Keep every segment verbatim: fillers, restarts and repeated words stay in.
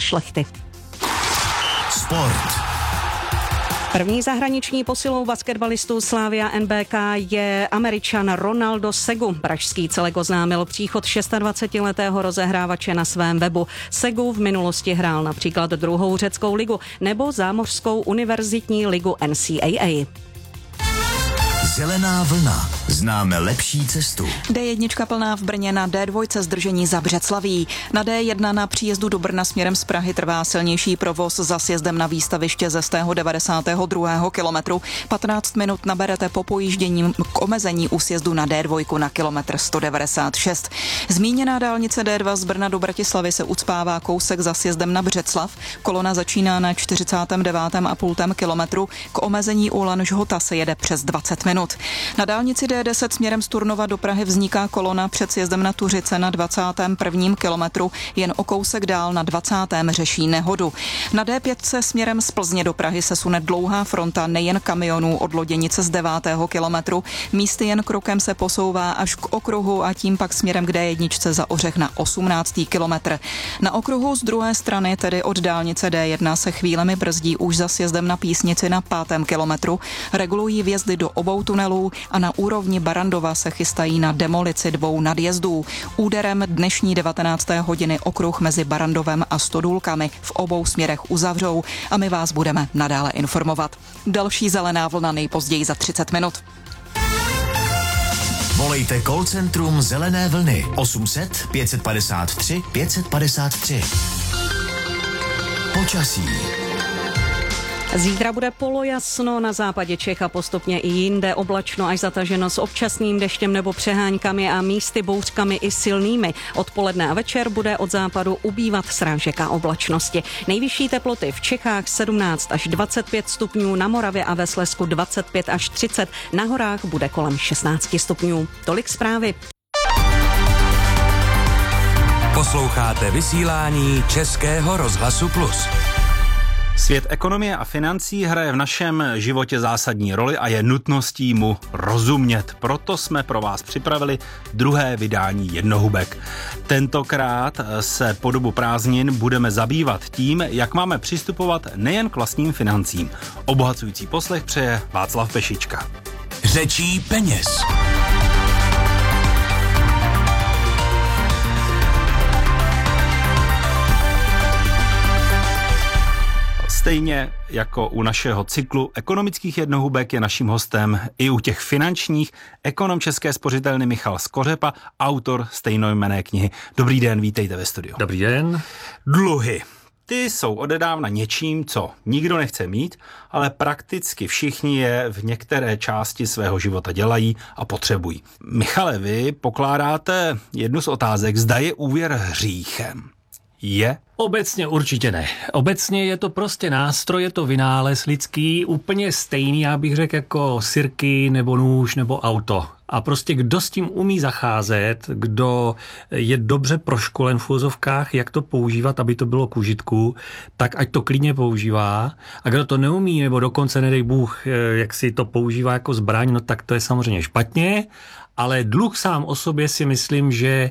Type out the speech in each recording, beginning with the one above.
Šlechty. Sport. První zahraniční posilou basketbalistů Slavia N B K je Američan Ronaldo Segu. Pražský Celek oznámil příchod dvacetišestiletého rozehrávače na svém webu. Segu v minulosti hrál například druhou řeckou ligu nebo zámořskou univerzitní ligu N C A A. Zelená vlna. Známe lepší cestu. D jedna plná v Brně, na D dva zdržení za Břeclaví. Na D jedna na příjezdu do Brna směrem z Prahy trvá silnější provoz za sjezdem na výstaviště ze sto devadesátého druhého kilometru. patnáct minut naberete po pojíždění k omezení u sjezdu na D dva na kilometr sto devadesát šest. Zmíněná dálnice D dva z Brna do Bratislavy se ucpává kousek za sjezdem na Břeclav. Kolona začíná na čtyřicátém devátém a půl kilometru. K omezení u Lanžhota se jede přes dvacet minut. Na dálnici D deset směrem z Turnova do Prahy vzniká kolona před sjezdem na Tuřice na dvacátém prvním kilometru, jen o kousek dál na dvacátém řeší nehodu. Na D pět se směrem z Plzně do Prahy se sune dlouhá fronta nejen kamionů od Loděnice z devátého kilometru, místy jen krokem se posouvá až k okruhu a tím pak směrem k D jedna za Ořech na osmnáctý kilometr. Na okruhu z druhé strany, tedy od dálnice D jedna, se chvílemi brzdí už za sjezdem na Písnici na pátém kilometru, regulují vjezdy do obou tunelů a na úrovni Barandova se chystají na demolici dvou nadjezdů. Úderem dnešní devatenácté hodiny okruh mezi Barandovem a Stodůlkami v obou směrech uzavřou a my vás budeme nadále informovat. Další zelená vlna nejpozději za třicet minut. Volejte call centrum Zelené vlny osm set pět padesát tři pět padesát tři. Počasí. Zítra bude polojasno, na západě Čech a postupně i jinde oblačno až zataženo s občasným deštěm nebo přeháňkami a místy bouřkami i silnými. Odpoledne a večer bude od západu ubývat srážek a oblačnosti. Nejvyšší teploty v Čechách sedmnáct až dvacet pět stupňů, na Moravě a ve Slezsku dvacet pět až třicet, na horách bude kolem šestnáct stupňů. Tolik zprávy. Posloucháte vysílání Českého rozhlasu Plus. Svět ekonomie a financí hraje v našem životě zásadní roli a je nutností mu rozumět. Proto jsme pro vás připravili druhé vydání Jednohubek. Tentokrát se po dobu prázdnin budeme zabývat tím, jak máme přistupovat nejen k vlastním financím. Obohacující poslech přeje Václav Pešička. Řečí peněz. Stejně jako u našeho cyklu ekonomických jednohubek je naším hostem i u těch finančních ekonom České spořitelny Michal Skořepa, autor stejnojmenné knihy. Dobrý den, vítejte ve studiu. Dobrý den. Dluhy. Ty jsou odedávna něčím, co nikdo nechce mít, ale prakticky všichni je v některé části svého života dělají a potřebují. Michale, vy pokládáte jednu z otázek, zda je úvěr hříchem. Je? Obecně určitě ne. Obecně je to prostě nástroj, je to vynález lidský, úplně stejný, já bych řekl, jako sirky nebo nůž nebo auto. A prostě kdo s tím umí zacházet, kdo je dobře proškolen v úzovkách, jak to používat, aby to bylo k užitku, tak ať to klidně používá. A kdo to neumí, nebo dokonce, nedej Bůh, jak si to používá jako zbraň, no tak to je samozřejmě špatně. Ale dluh sám o sobě si myslím, že e,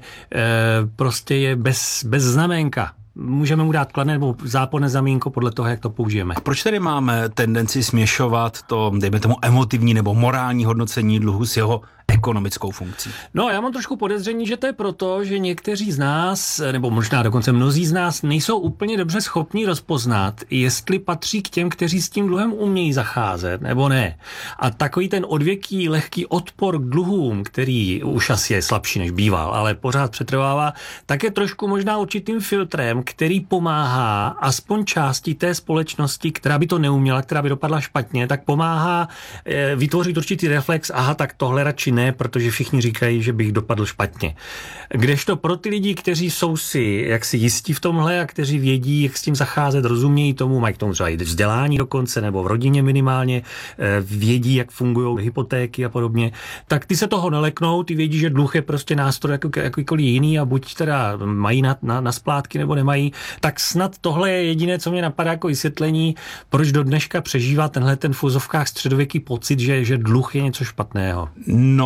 prostě je bez, bez znamenka. Můžeme mu dát kladné nebo záporné zamínko podle toho, jak to použijeme. A proč tedy máme tendenci směšovat to, dejme tomu, emotivní nebo morální hodnocení dluhu s jeho ekonomickou funkcí? No, já mám trošku podezření, že to je proto, že někteří z nás, nebo možná dokonce mnozí z nás, nejsou úplně dobře schopni rozpoznat, jestli patří k těm, kteří s tím dluhem umějí zacházet, nebo ne. A takový ten odvěký, lehký odpor k dluhům, který už asi je slabší než býval, ale pořád přetrvává, tak je trošku možná určitým filtrem, který pomáhá aspoň části té společnosti, která by to neuměla, která by dopadla špatně, tak pomáhá e, vytvořit určitý reflex, aha, tak tohle radši ne, protože všichni říkají, že bych dopadl špatně. Kdežto pro ty lidi, kteří jsou si jaksi jistí v tomhle a kteří vědí, jak s tím zacházet, rozumějí tomu, mají k tomu třeba i vzdělání dokonce, nebo v rodině minimálně, vědí, jak fungují hypotéky a podobně, tak ty se toho neleknou, ty vědí, že dluh je prostě nástroj jako, jakýkoliv jiný a buď teda mají na, na, na splátky nebo nemají, tak snad tohle je jediné, co mě napadá jako vysvětlení, proč do dneška přežívá tenhle ten v úzovkách středověký pocit, že, že dluh je něco špatného. No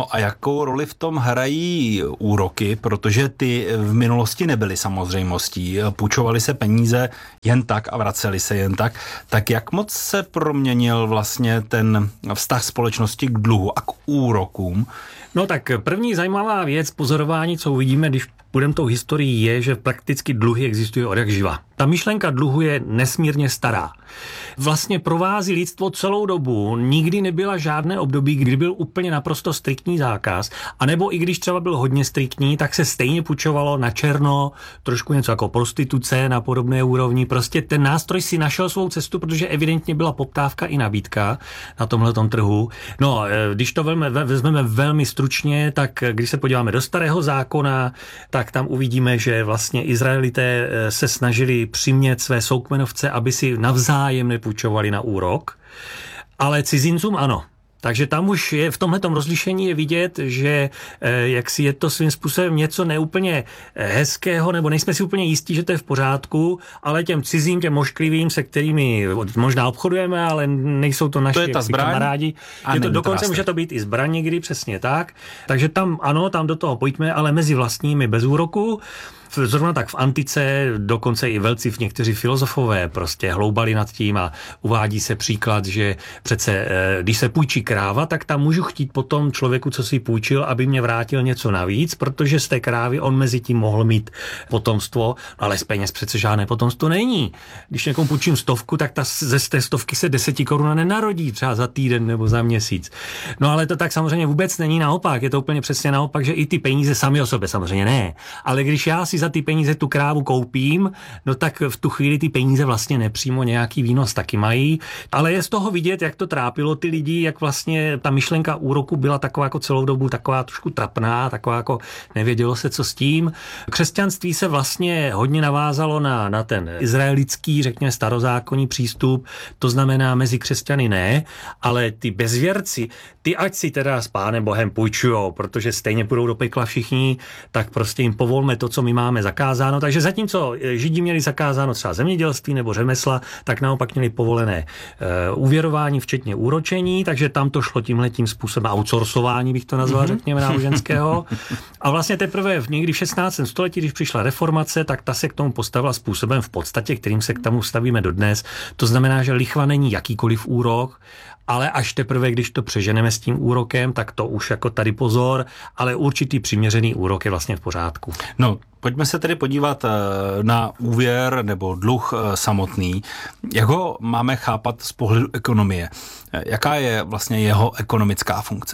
No a jakou roli v tom hrají úroky, protože ty v minulosti nebyly samozřejmostí. Půjčovaly se peníze jen tak a vracely se jen tak. Tak jak moc se proměnil vlastně ten vztah společnosti k dluhu a k úrokům? No tak první zajímavá věc, pozorování, co uvidíme, když půjdeme tou historií, je, že prakticky dluhy existují od jak živa. Ta myšlenka dluhu je nesmírně stará. Vlastně provází lidstvo celou dobu. Nikdy nebyla žádné období, kdy byl úplně naprosto striktní zákaz, anebo i když třeba byl hodně striktní, tak se stejně půjčovalo na černo, trošku něco jako prostituce na podobné úrovni. Prostě ten nástroj si našel svou cestu, protože evidentně byla poptávka i nabídka na tomhletom trhu. No, když to vezmeme, vezmeme velmi stručně, tak když se podíváme do Starého zákona, tak tam uvidíme, že vlastně Izraelité se snažili přimět své soukmenovce, aby si navzájem nepůjčovali na úrok, ale cizincům ano. Takže tam už je v tomhletom rozlišení je vidět, že jak si je to svým způsobem něco neúplně hezkého, nebo nejsme si úplně jistí, že to je v pořádku, ale těm cizím, těm mošklivým, se kterými možná obchodujeme, ale nejsou to naši to je ta zbraň, kamarádi. Je to, dokonce může to být i zbraň někdy, přesně tak. Takže tam ano, tam do toho pojďme, ale mezi vlastními bez úroku. Zrovna tak v antice, dokonce i velcí v někteří filozofové prostě hloubali nad tím a uvádí se příklad, že přece, když se půjčí kráva, tak tam můžu chtít potom člověku, co si půjčil, aby mě vrátil něco navíc, protože z té krávy on mezi tím mohl mít potomstvo, ale z peněz přece žádné potomstvo není. Když někomu půjčím stovku, tak ta ze té stovky se deseti korun nenarodí třeba za týden nebo za měsíc. No ale to tak samozřejmě vůbec není naopak, je to úplně přesně naopak, že i ty peníze sami o sobě samozřejmě ne, ale když já si za ty peníze tu krávu koupím, no tak v tu chvíli ty peníze vlastně nepřímo nějaký výnos taky mají, ale je z toho vidět, jak to trápilo ty lidi, jak vlastně ta myšlenka úroku byla taková jako celou dobu taková trošku trapná, taková jako nevědělo se, co s tím. Křesťanství se vlastně hodně navázalo na, na ten izraelický, řekněme, starozákonní přístup, to znamená mezi křesťany ne, ale ty bezvěrci, ty ať si teda s Pánem Bohem půjčujou, protože stejně půjdou do pekla všichni, tak prostě jim povolme to, co my máme zakázáno. Takže zatímco Židi měli zakázáno třeba zemědělství nebo řemesla, tak naopak měli povolené uh, úvěrování, včetně úročení, takže tam to šlo tímhletím způsobem outsourcování, bych to nazval, mm-hmm. řekněme, náboženského. A vlastně teprve v někdy v šestnáctém století, když přišla reformace, tak ta se k tomu postavila způsobem v podstatě, kterým se k tomu stavíme dodnes. To znamená, že lichva není jakýkoliv úrok, ale až teprve, když to přeženeme s tím úrokem, tak to už jako tady pozor, ale určitý přiměřený úrok je vlastně v pořádku. No, pojďme se tedy podívat na úvěr nebo dluh samotný. Jak ho máme chápat z pohledu ekonomie? Jaká je vlastně jeho ekonomická funkce?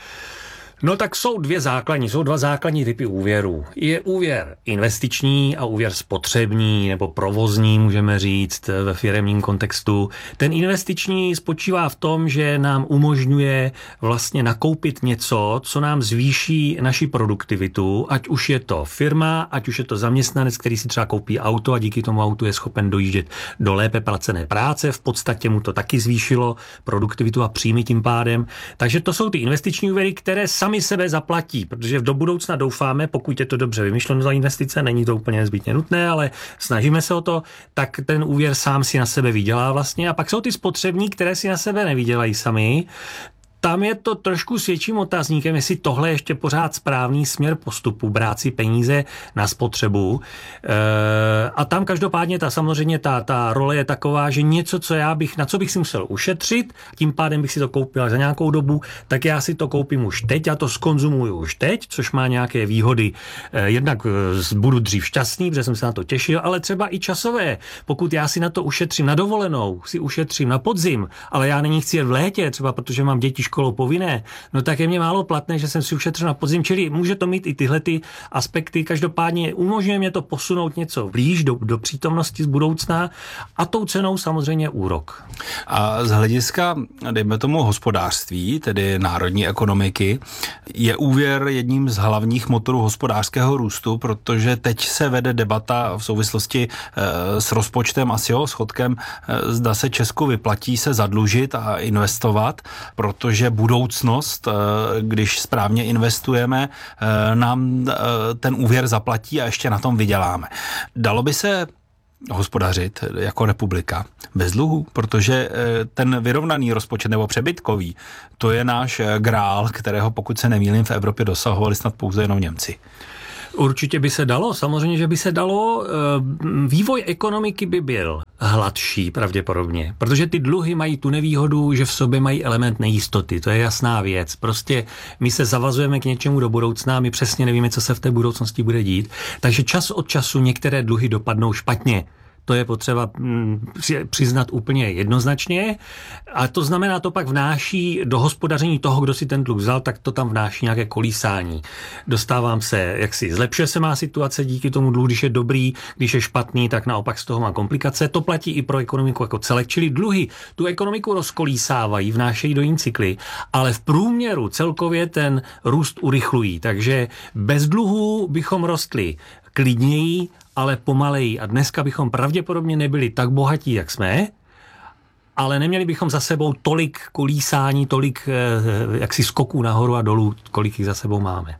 No tak jsou dvě základní, jsou dva základní typy úvěrů. Je úvěr investiční a úvěr spotřební nebo provozní, můžeme říct ve firemním kontextu. Ten investiční spočívá v tom, že nám umožňuje vlastně nakoupit něco, co nám zvýší naši produktivitu, ať už je to firma, ať už je to zaměstnanec, který si třeba koupí auto a díky tomu autu je schopen dojíždět do lépe placené práce. V podstatě mu to taky zvýšilo produktivitu a příjmy tím pádem. Takže to jsou ty investiční úvěry, které sami sebe zaplatí, protože do budoucna doufáme, pokud je to dobře vymyšleno za investice, není to úplně nezbytně nutné, ale snažíme se o to, tak ten úvěr sám si na sebe vydělá vlastně. A pak jsou ty spotřební, které si na sebe nevydělají sami. Tam je to trošku s větším otazníkem, jestli tohle je ještě pořád správný směr postupu, brát si peníze na spotřebu. E, a tam každopádně ta samozřejmě ta, ta role je taková, že něco, co já bych, na co bych si musel ušetřit, tím pádem bych si to koupil za nějakou dobu, tak já si to koupím už teď, já to skonzumuju už teď, což má nějaké výhody. E, jednak budu dřív šťastný, protože jsem se na to těšil, ale třeba i časové. Pokud já si na to ušetřím na dovolenou, si ušetřím na podzim, ale já není chci jet v létě, třeba protože mám děti školou povinné, no tak je mě málo platné, že jsem si ušetřil na podzim, čili může to mít i tyhle ty aspekty. Každopádně umožňuje mě to posunout něco blíž do, do přítomnosti z budoucna a tou cenou samozřejmě úrok. A z hlediska, dejme tomu, hospodářství, tedy národní ekonomiky, je úvěr jedním z hlavních motorů hospodářského růstu, protože teď se vede debata v souvislosti e, s rozpočtem a s jeho schodkem, e, zda se Česku vyplatí se zadlužit a investovat, protože budoucnost, když správně investujeme, nám ten úvěr zaplatí a ještě na tom vyděláme. Dalo by se hospodařit jako republika bez dluhů, protože ten vyrovnaný rozpočet nebo přebytkový, to je náš grál, kterého, pokud se nemýlím, v Evropě dosahovali snad pouze jenom Němci. Určitě by se dalo, samozřejmě, že by se dalo. Vývoj ekonomiky by byl hladší pravděpodobně, protože ty dluhy mají tu nevýhodu, že v sobě mají element nejistoty, to je jasná věc. Prostě my se zavazujeme k něčemu do budoucna, my přesně nevíme, co se v té budoucnosti bude dít, takže čas od času některé dluhy dopadnou špatně. To je potřeba přiznat úplně jednoznačně. A to znamená, to pak vnáší do hospodaření toho, kdo si ten dluh vzal, tak to tam vnáší nějaké kolísání. Dostávám se, jak si zlepšuje se má situace díky tomu dluhu, když je dobrý, když je špatný, tak naopak z toho má komplikace. To platí i pro ekonomiku jako celek, čili dluhy tu ekonomiku rozkolísávají, vnášejí do jiný cykly, ale v průměru celkově ten růst urychlují. Takže bez dluhů bychom rostli klidněji, ale pomaleji. A dneska bychom pravděpodobně nebyli tak bohatí, jak jsme, ale neměli bychom za sebou tolik kolísání, tolik jaksi skoků nahoru a dolů, kolik jich za sebou máme.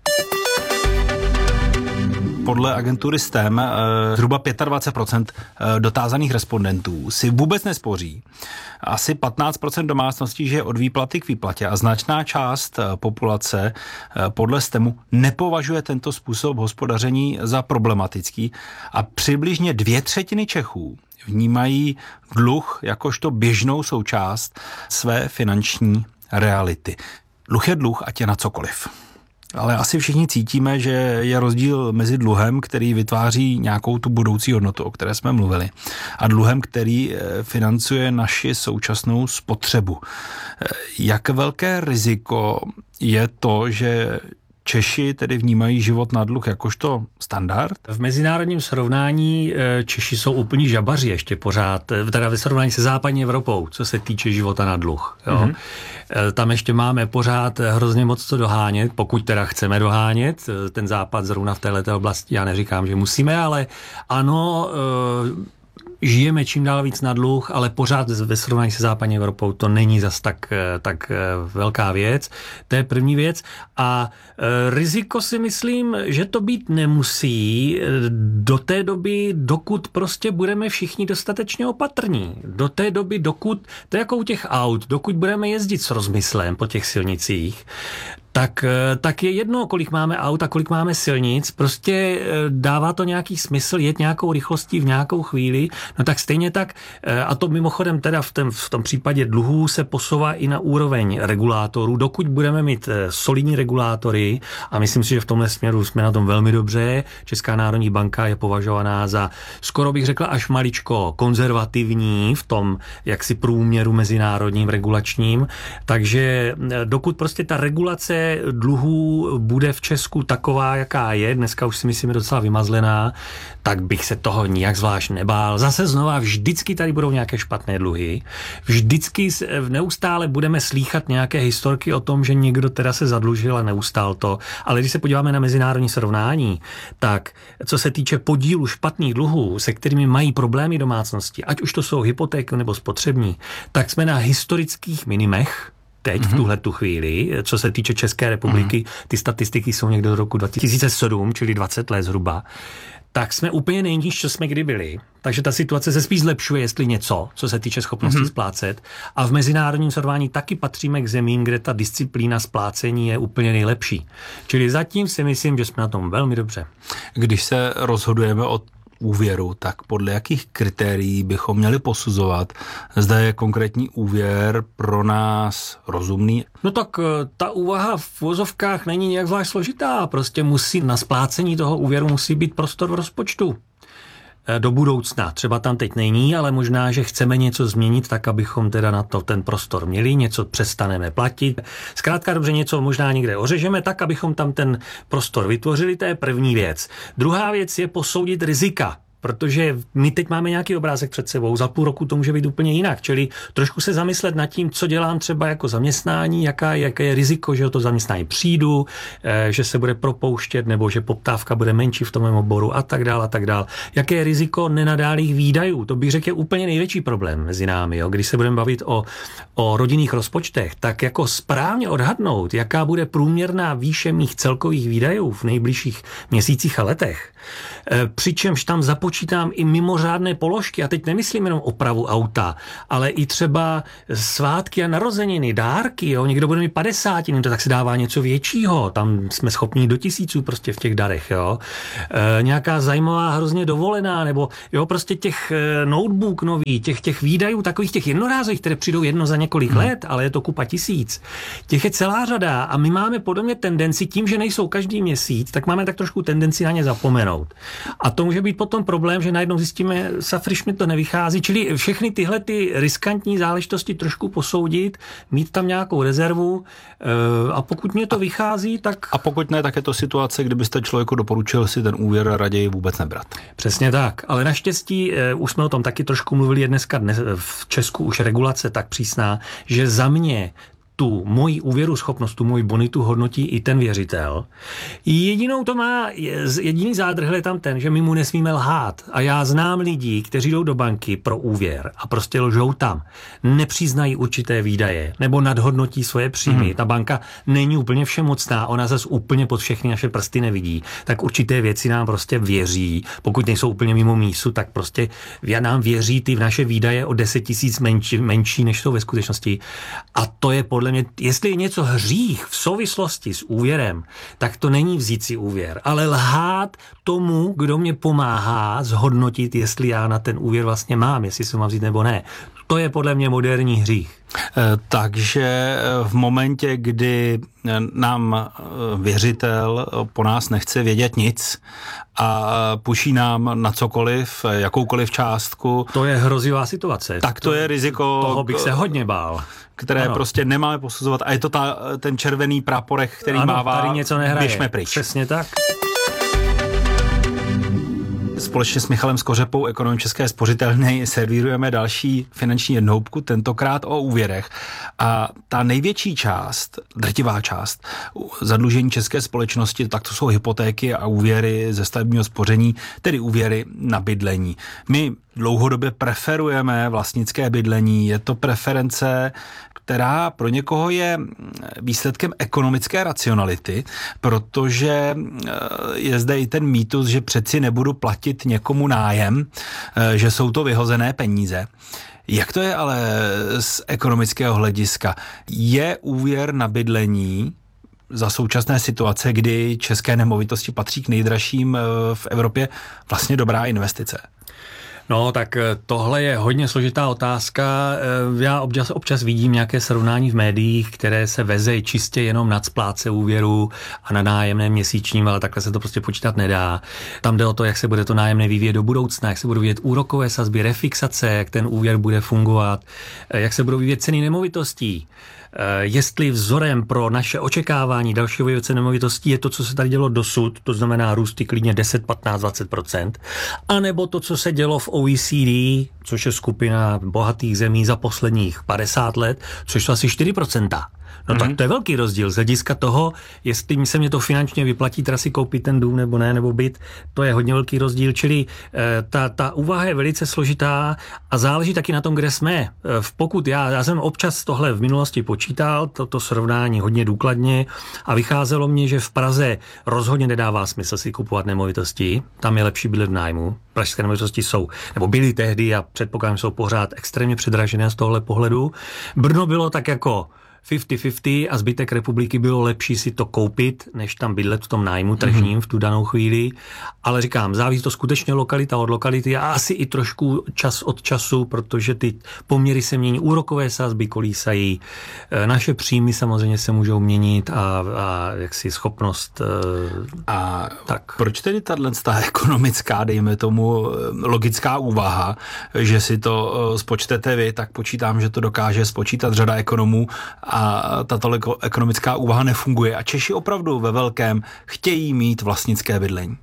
Podle agentury S T E M zhruba dvacet pět procent dotázaných respondentů si vůbec nespoří. Asi patnáct procent domácností žije od výplaty k výplatě a značná část populace podle S T E M u nepovažuje tento způsob hospodaření za problematický a přibližně dvě třetiny Čechů vnímají dluh jakožto běžnou součást své finanční reality. Dluh je dluh, ať je na cokoliv. Ale asi všichni cítíme, že je rozdíl mezi dluhem, který vytváří nějakou tu budoucí hodnotu, o které jsme mluvili, a dluhem, který financuje naši současnou spotřebu. Jak velké riziko je to, že Češi tedy vnímají život na dluh jakožto standard? V mezinárodním srovnání Češi jsou úplní žabaři ještě pořád, teda ve srovnání se západní Evropou, co se týče života na dluh. Jo. Mm-hmm. Tam ještě máme pořád hrozně moc co dohánět, pokud teda chceme dohánět. Ten západ zrovna v této oblasti, já neříkám, že musíme, ale ano, žijeme čím dál víc na dluh, ale pořád ve srovnání se západní Evropou to není zas tak, tak velká věc. To je první věc. A riziko si myslím, že to být nemusí do té doby, dokud prostě budeme všichni dostatečně opatrní. Do té doby, dokud, to je jako u těch aut, dokud budeme jezdit s rozmyslem po těch silnicích, tak, tak je jedno, kolik máme aut a kolik máme silnic, prostě dává to nějaký smysl jet nějakou rychlostí v nějakou chvíli, no tak stejně tak, a to mimochodem teda v, tom, v tom případě dluhů se posouvá i na úroveň regulátorů, dokud budeme mít solidní regulátory, a myslím si, že v tomhle směru jsme na tom velmi dobře, Česká národní banka je považovaná za, skoro bych řekla až maličko konzervativní v tom jaksi průměru mezinárodním regulačním, takže dokud prostě ta regulace dluhů bude v Česku taková, jaká je, dneska už si myslím je docela vymazlená, tak bych se toho nijak zvlášť nebál. Zase znova, vždycky tady budou nějaké špatné dluhy, vždycky neustále budeme slýchat nějaké historky o tom, že někdo teda se zadlužil a neustál to, ale když se podíváme na mezinárodní srovnání, tak co se týče podílu špatných dluhů, se kterými mají problémy domácnosti, ať už to jsou hypotéky nebo spotřební, tak jsme na historických minimech teď, mm-hmm. v tuhle tu chvíli, co se týče České republiky, mm-hmm. ty statistiky jsou někde do roku dva tisíce sedm, čili dvacet let zhruba, tak jsme úplně nejníž, co jsme kdy byli. Takže ta situace se spíš zlepšuje, jestli něco, co se týče schopnosti mm-hmm. splácet. A v mezinárodním srovnání taky patříme k zemím, kde ta disciplína splácení je úplně nejlepší. Čili zatím si myslím, že jsme na tom velmi dobře. Když se rozhodujeme o úvěru, tak podle jakých kritérií bychom měli posuzovat, zda je konkrétní úvěr pro nás rozumný? No tak ta úvaha v uvozovkách není nějak zvlášť složitá. Prostě musí na splácení toho úvěru musí být prostor v rozpočtu. Do budoucna. Třeba tam teď není, ale možná, že chceme něco změnit tak, abychom teda na to ten prostor měli, něco přestaneme platit. Zkrátka dobře, něco možná někde ořežeme tak, abychom tam ten prostor vytvořili, to je první věc. Druhá věc je posoudit rizika. Protože my teď máme nějaký obrázek před sebou, za půl roku to může být úplně jinak, čili trošku se zamyslet nad tím, co dělám třeba jako zaměstnání, jaká, jaké je riziko, že o to zaměstnání přijdu, že se bude propouštět nebo že poptávka bude menší v tom mém oboru a tak dál a tak dál. Jaké je riziko nenadálých výdajů, to bych řekl je úplně největší problém mezi námi, jo? Když se budeme bavit o, o rodinných rozpočtech, tak jako správně odhadnout, jaká bude průměrná výše mých celkových výdajů v nejbližších měsících a letech, přičemž tam započítat počítám i mimořádné položky, a teď nemyslím jenom opravu auta, ale i třeba svátky a narozeniny, dárky, jo, někdo bude mít padesátiny, to tak se dává něco většího, tam jsme schopni do tisíců prostě v těch darech, jo. E, nějaká zajímavá hrozně dovolená, nebo jo, prostě těch e, notebook nový, těch, těch výdajů, takových těch jednorázových, které přijdou jedno za několik hmm. let, ale je to kupa tisíc. Těch je celá řada a my máme podobně tendenci, tím, že nejsou každý měsíc, tak máme tak trošku tendenci na ně zapomenout. A to může být potom problém, že najednou zjistíme, safriš mi to nevychází, čili všechny tyhle ty riskantní záležitosti trošku posoudit, mít tam nějakou rezervu a pokud mě to vychází, tak... A pokud ne, tak je to situace, kdybyste člověku doporučil si ten úvěr raději vůbec nebrat. Přesně tak, ale naštěstí už jsme o tom taky trošku mluvili, je dneska dnes, v Česku už regulace tak přísná, že za mě tu moji úvěru schopnost, tu moji bonitu hodnotí i ten věřitel. Jedinou to má, jediný zádrhl je tam ten, že my mu nesmíme lhát. A já znám lidí, kteří jdou do banky pro úvěr a prostě lžou tam. Nepřiznají určité výdaje nebo nadhodnotí svoje příjmy. Hmm. Ta banka není úplně všemocná, ona zase úplně pod všechny naše prsty nevidí. Tak určité věci nám prostě věří. Pokud nejsou úplně mimo mísu, tak prostě nám věří ty v naše výdaje o deset tisíc menší, menší, než jsou ve skutečnosti. A to je podle mě, jestli je něco hřích v souvislosti s úvěrem, tak to není vzít si úvěr, ale lhát tomu, kdo mě pomáhá zhodnotit, jestli já na ten úvěr vlastně mám, jestli se mám vzít nebo ne. To je podle mě moderní hřích. Takže v momentě, kdy nám věřitel po nás nechce vědět nic a puší nám na cokoliv, jakoukoliv částku. To je hrozivá situace. Tak to, to je riziko. Toho bych se hodně bál. Které ano. prostě nemáme posuzovat. A je to ta, ten červený práporek, který ano, mává, tady něco nehraje. Běžme pryč. Přesně tak. Společně s Michalem Skořepou, ekonomem České spořitelny, servírujeme další finanční jednohubku, tentokrát o úvěrech. A ta největší část, drtivá část zadlužení české společnosti, tak to jsou hypotéky a úvěry ze stavebního spoření, tedy úvěry na bydlení. My dlouhodobě preferujeme vlastnické bydlení, je to preference, která pro někoho je výsledkem ekonomické racionality, protože je zde i ten mýtus, že přeci nebudu platit někomu nájem, že jsou to vyhozené peníze. Jak to je ale z ekonomického hlediska? Je úvěr na bydlení za současné situace, kdy české nemovitosti patří k nejdražším v Evropě, vlastně dobrá investice? No, tak tohle je hodně složitá otázka. Já občas, občas vidím nějaké srovnání v médiích, které se vezejí čistě jenom nad spláce úvěru a na nájemné měsíčním, ale takhle se to prostě počítat nedá. Tam jde o to, jak se bude to nájemné vyvíjet do budoucna, jak se budou vyvíjet úrokové sazby, refixace, jak ten úvěr bude fungovat, jak se budou vyvíjet ceny nemovitostí. Jestli vzorem pro naše očekávání dalšího vývoje cen nemovitostí je to, co se tady dělo dosud, to znamená růsty klidně deset, patnáct, dvacet procent, anebo to, co se dělo v O E C D, což je skupina bohatých zemí za posledních padesát let, což jsou asi čtyři procenta. No mm-hmm. tak to je velký rozdíl z hlediska toho, jestli se mě to finančně vyplatí teda si koupit ten dům nebo ne, nebo byt, to je hodně velký rozdíl, čili e, ta, ta úvaha je velice složitá a záleží taky na tom, kde jsme. E, pokud já, já jsem občas tohle v minulosti počítal, toto srovnání hodně důkladně a vycházelo mě, že v Praze rozhodně nedává smysl si kupovat nemovitosti, tam je lepší bydlet v nájmu. Pražské nemovitosti jsou, nebo byly tehdy a předpokládám, jsou pořád extrémně předražené z tohle pohledu. Brno bylo tak jako padesát padesát a zbytek republiky bylo lepší si to koupit, než tam bydlet v tom nájmu tržním v tu danou chvíli. Ale říkám, závisí to skutečně lokalita od lokality a asi i trošku čas od času, protože ty poměry se mění, úrokové sazby kolísají, naše příjmy samozřejmě se můžou měnit a, a jaksi schopnost. A tak. Proč tedy tato ekonomická, dejme tomu, logická úvaha, že si to spočtete vy, tak počítám, že to dokáže spočítat řada ekonomů a tato ekonomická úvaha nefunguje a Češi opravdu ve velkém chtějí mít vlastnické bydlení?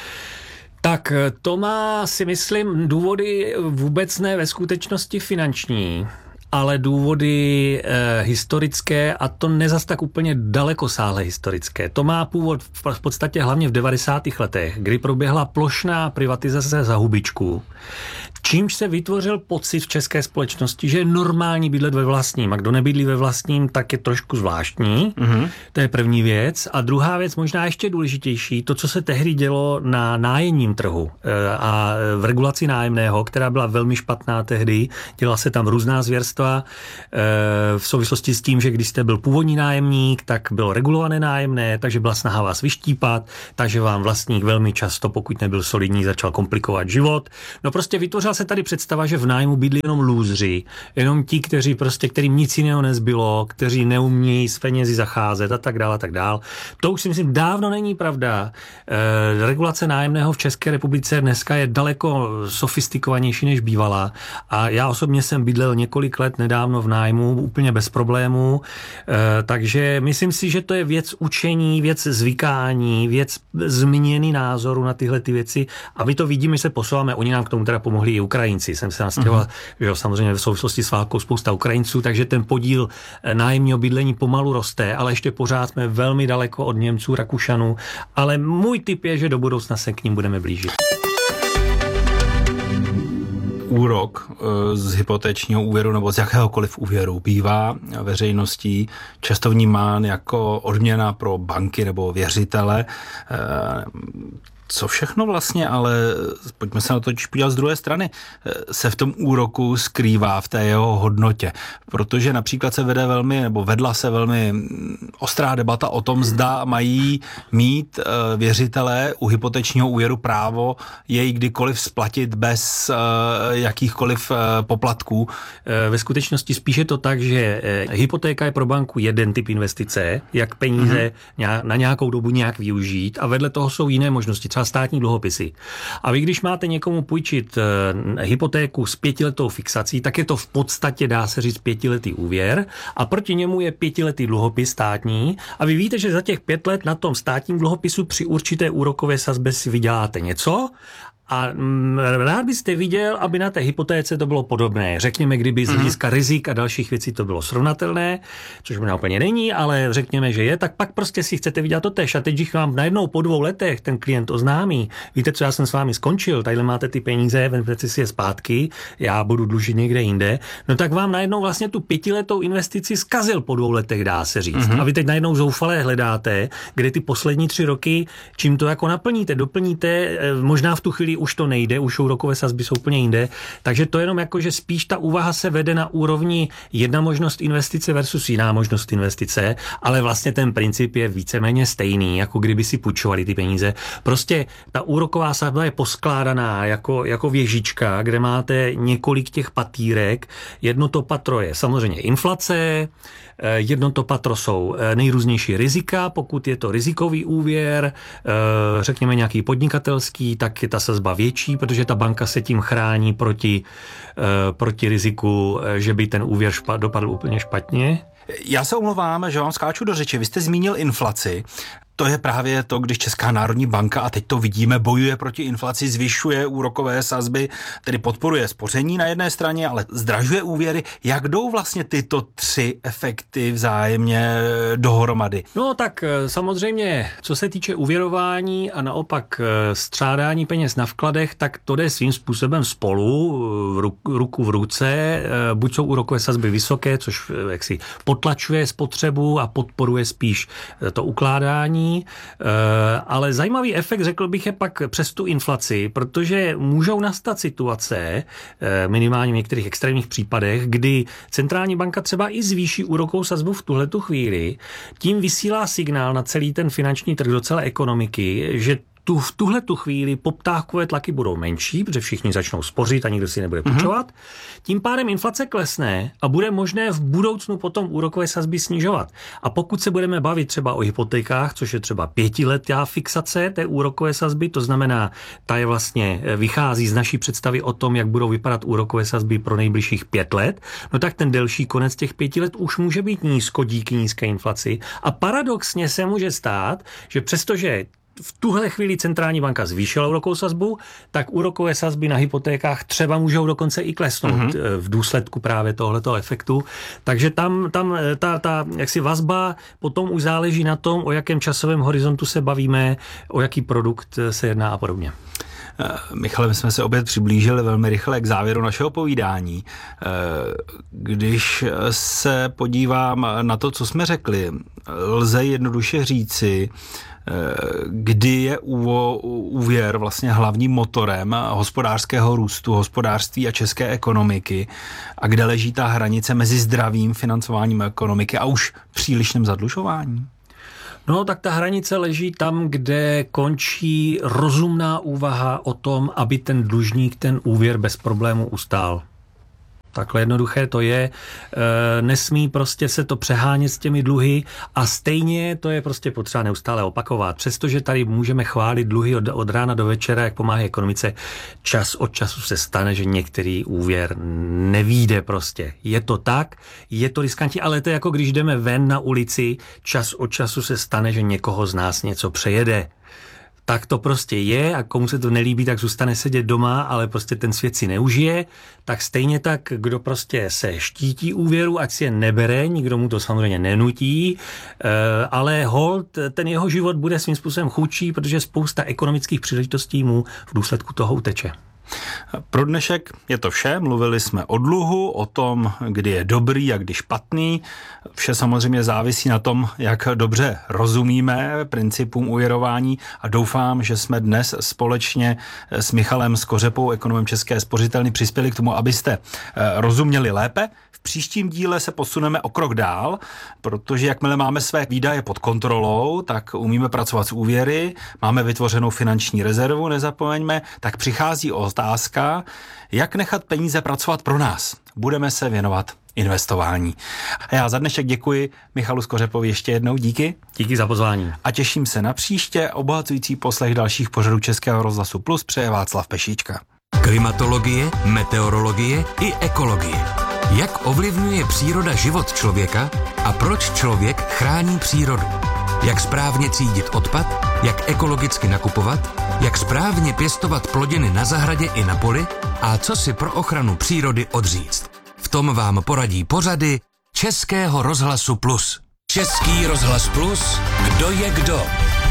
Tak to má, si myslím, důvody vůbec ne ve skutečnosti finanční, ale důvody e, historické a to nezas tak úplně dalekosáhle historické. To má původ v, v podstatě hlavně v devadesátých letech, kdy proběhla plošná privatizace za hubičku. čímž se vytvořil pocit v české společnosti, že je normální bydlet ve vlastním. A kdo nebydlí ve vlastním, tak je trošku zvláštní. Mm-hmm. To je první věc. A druhá věc, možná ještě důležitější, to, co se tehdy dělo na nájemním trhu a v regulaci nájemného, která byla velmi špatná tehdy. Dělala se tam různá zvěrstva v souvislosti s tím, že když jste byl původní nájemník, tak bylo regulované nájemné, takže byla snaha vás vyštípat, takže vám vlastník velmi často, pokud nebyl solidní, začal komplikovat život. No prostě vytvořila se tady představa, že v nájmu bydlí jenom lůzři, jenom ti, kteří prostě, kterým nic jiného nezbylo, kteří neumějí s penězi zacházet a tak dále, a tak dále. To už si myslím dávno není pravda. E, regulace nájemného v České republice dneska je daleko sofistikovanější než bývala a já osobně jsem bydlel několik let nedávno v nájmu úplně bez problémů, e, takže myslím si, že to je věc učení, věc zvykání, věc změny názoru na tyhle ty věci a my to vidíme, že se posouváme, oni nám k tomu teda pomohli i Ukrajinci. Jsem se nastěhoval, uh-huh. že jo, samozřejmě v souvislosti s válkou spousta Ukrajinců, takže ten podíl nájemního bydlení pomalu roste, ale ještě pořád jsme velmi daleko od Němců, Rakušanů, ale můj tip je, že do budoucna se k ním budeme blížit. Úrok z hypotečního úvěru nebo z jakéhokoliv úvěru bývá veřejností často vnímán jako odměna pro banky nebo věřitele. Co všechno vlastně, ale pojďme se na to podívat z druhé strany, se v tom úroku skrývá v té jeho hodnotě. Protože například se vede velmi, nebo vedla se velmi ostrá debata o tom, zda mají mít věřitelé u hypotečního úvěru právo jej kdykoliv splatit bez jakýchkoliv poplatků. Ve skutečnosti spíše to tak, že hypotéka je pro banku jeden typ investice, jak peníze mm-hmm. na nějakou dobu nějak využít a vedle toho jsou jiné možnosti, třeba státní dluhopisy. A vy, když máte někomu půjčit e, hypotéku s pětiletou fixací, tak je to v podstatě, dá se říct, pětiletý úvěr a proti němu je pětiletý dluhopis státní a vy víte, že za těch pět let na tom státním dluhopisu při určité úrokové sazbě si vyděláte něco a mm, rád byste viděl, aby na té hypotéce to bylo podobné. Řekněme, kdyby z hlediska rizik a dalších věcí to bylo srovnatelné, což možná úplně není, ale řekněme, že je, tak pak prostě si chcete vydělat to též. A teď, když vám najednou po dvou letech ten klient oznámí, víte, co já jsem s vámi skončil, tadyhle máte ty peníze, vezměte si je zpátky, já budu dlužit někde jinde, no tak vám najednou vlastně tu pětiletou investici zkazil po dvou letech, dá se říct. Mm-hmm. A vy teď najednou zoufale hledáte, kde ty poslední tři roky, čím to jako naplníte, doplníte, možná v tu chvíli už to nejde, už úrokové sazby jsou úplně jinde, takže to jenom jako, že spíš ta úvaha se vede na úrovni jedna možnost investice versus jiná možnost investice, ale vlastně ten princip je víceméně stejný, jako kdyby si půjčovali ty peníze. Prostě ta úroková sazba je poskládaná jako, jako věžička, kde máte několik těch patýrek. Jedno to patro je samozřejmě inflace, jedno to patro jsou nejrůznější rizika, pokud je to rizikový úvěr, řekněme nějaký podnikatelský, tak je ta sazba větší, protože ta banka se tím chrání proti, proti riziku, že by ten úvěr špa, dopadl úplně špatně. Já se omlouvám, že vám skáču do řeči. Vy jste zmínil inflaci. To je právě to, když Česká národní banka, a teď to vidíme, bojuje proti inflaci, zvyšuje úrokové sazby, tedy podporuje spoření na jedné straně, ale zdražuje úvěry. Jak jdou vlastně tyto tři efekty vzájemně dohromady? No tak samozřejmě, co se týče úvěrování a naopak střádání peněz na vkladech, tak to jde svým způsobem spolu, ruku v ruce. Buď jsou úrokové sazby vysoké, což jaksi potlačuje spotřebu a podporuje spíš to ukládání, ale zajímavý efekt, řekl bych, je pak přes tu inflaci, protože můžou nastat situace, minimálně v některých extrémních případech, kdy centrální banka třeba i zvýší úrokovou sazbu v tuhletu chvíli, tím vysílá signál na celý ten finanční trh do celé ekonomiky, že tu, v tuhle tu chvíli poptávkové tlaky budou menší, protože všichni začnou spořit a nikdo si nebude půjčovat. Mm-hmm. Tím pádem inflace klesne a bude možné v budoucnu potom úrokové sazby snižovat. A pokud se budeme bavit třeba o hypotékách, což je třeba pětiletá fixace té úrokové sazby, to znamená, ta je vlastně vychází z naší představy o tom, jak budou vypadat úrokové sazby pro nejbližších pět let, no tak ten delší konec těch pěti let už může být nízko díky nízké inflaci. A paradoxně se může stát, že přestože v tuhle chvíli centrální banka zvýšila úrokovou sazbu, tak úrokové sazby na hypotékách třeba můžou dokonce i klesnout mm-hmm. v důsledku právě tohletoho efektu. Takže tam, tam ta, ta jaksi vazba potom už záleží na tom, o jakém časovém horizontu se bavíme, o jaký produkt se jedná a podobně. Michale, my jsme se opět přiblížili velmi rychle k závěru našeho povídání. Když se podívám na to, co jsme řekli, lze jednoduše říci, kdy je úvěr vlastně hlavním motorem hospodářského růstu, hospodářství a české ekonomiky a kde leží ta hranice mezi zdravým financováním ekonomiky a už přílišným zadlužováním? No, tak ta hranice leží tam, kde končí rozumná úvaha o tom, aby ten dlužník ten úvěr bez problému ustál. Takhle jednoduché to je. E, nesmí prostě se to přehánět s těmi dluhy a stejně to je prostě potřeba neustále opakovat. Přestože tady můžeme chválit dluhy od, od rána do večera, jak pomáhá ekonomice, čas od času se stane, že některý úvěr nevyjde prostě. Je to tak, je to riskantní, ale to je jako když jdeme ven na ulici, čas od času se stane, že někoho z nás něco přejede. Tak to prostě je a komu se to nelíbí, tak zůstane sedět doma, ale prostě ten svět si neužije. Tak stejně tak, kdo prostě se štítí úvěru, ať si je nebere, nikdo mu to samozřejmě nenutí, ale hold, ten jeho život bude svým způsobem chudší, protože spousta ekonomických příležitostí mu v důsledku toho uteče. Pro dnešek je to vše. Mluvili jsme o dluhu, o tom, kdy je dobrý a kdy špatný. Vše samozřejmě závisí na tom, jak dobře rozumíme principům úvěrování a doufám, že jsme dnes společně s Michalem Skořepou, ekonomem České spořitelny, přispěli k tomu, abyste rozuměli lépe. V příštím díle se posuneme o krok dál, protože jakmile máme své výdaje pod kontrolou, tak umíme pracovat s úvěry, máme vytvořenou finanční rezervu, nezapomeňme, tak přichází otázka, jak nechat peníze pracovat pro nás. Budeme se věnovat investování. A já za dnešek děkuji Michalu Skořepovi ještě jednou, díky. Díky za pozvání. A těším se na příště obohacující poslech dalších pořadů Českého rozhlasu Plus přeje Václav Pešíčka. Klimatologie, meteorologie i ekologie. Jak ovlivňuje příroda život člověka a proč člověk chrání přírodu? Jak správně třídit odpad, jak ekologicky nakupovat, jak správně pěstovat plodiny na zahradě i na poli a co si pro ochranu přírody odříct. V tom vám poradí pořady Českého rozhlasu Plus. Český rozhlas Plus, kdo je kdo?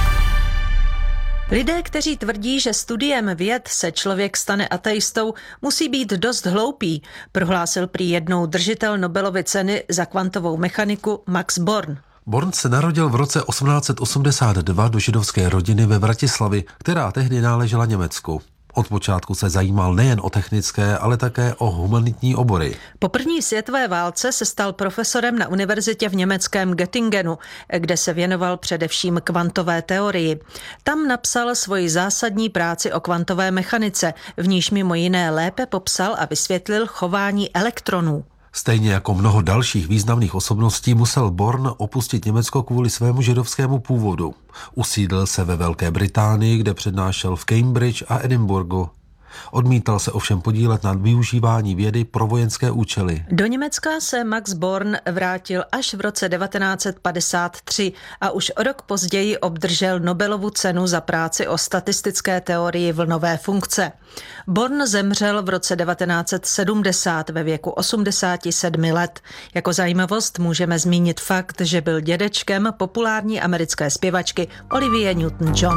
Lidé, kteří tvrdí, že studiem věd se člověk stane ateistou, musí být dost hloupí, prohlásil prý jednou držitel Nobelovy ceny za kvantovou mechaniku Max Born. Born se narodil v roce osmnáct set osmdesát dva do židovské rodiny ve Vratislavi, která tehdy náležela Německu. Od počátku se zajímal nejen o technické, ale také o humanitní obory. Po první světové válce se stal profesorem na univerzitě v německém Göttingenu, kde se věnoval především kvantové teorii. Tam napsal svoji zásadní práci o kvantové mechanice, v níž mimo jiné lépe popsal a vysvětlil chování elektronů. Stejně jako mnoho dalších významných osobností musel Born opustit Německo kvůli svému židovskému původu. Usídlil se ve Velké Británii, kde přednášel v Cambridge a Edinburghu. Odmítal se ovšem podílet na využívání vědy pro vojenské účely. Do Německa se Max Born vrátil až v roce devatenáct set padesát tři a už o rok později obdržel Nobelovu cenu za práci o statistické teorii vlnové funkce. Born zemřel v roce devatenáct set sedmdesát ve věku osmdesáti sedmi let. Jako zajímavost můžeme zmínit fakt, že byl dědečkem populární americké zpěvačky Olivie Newton-John.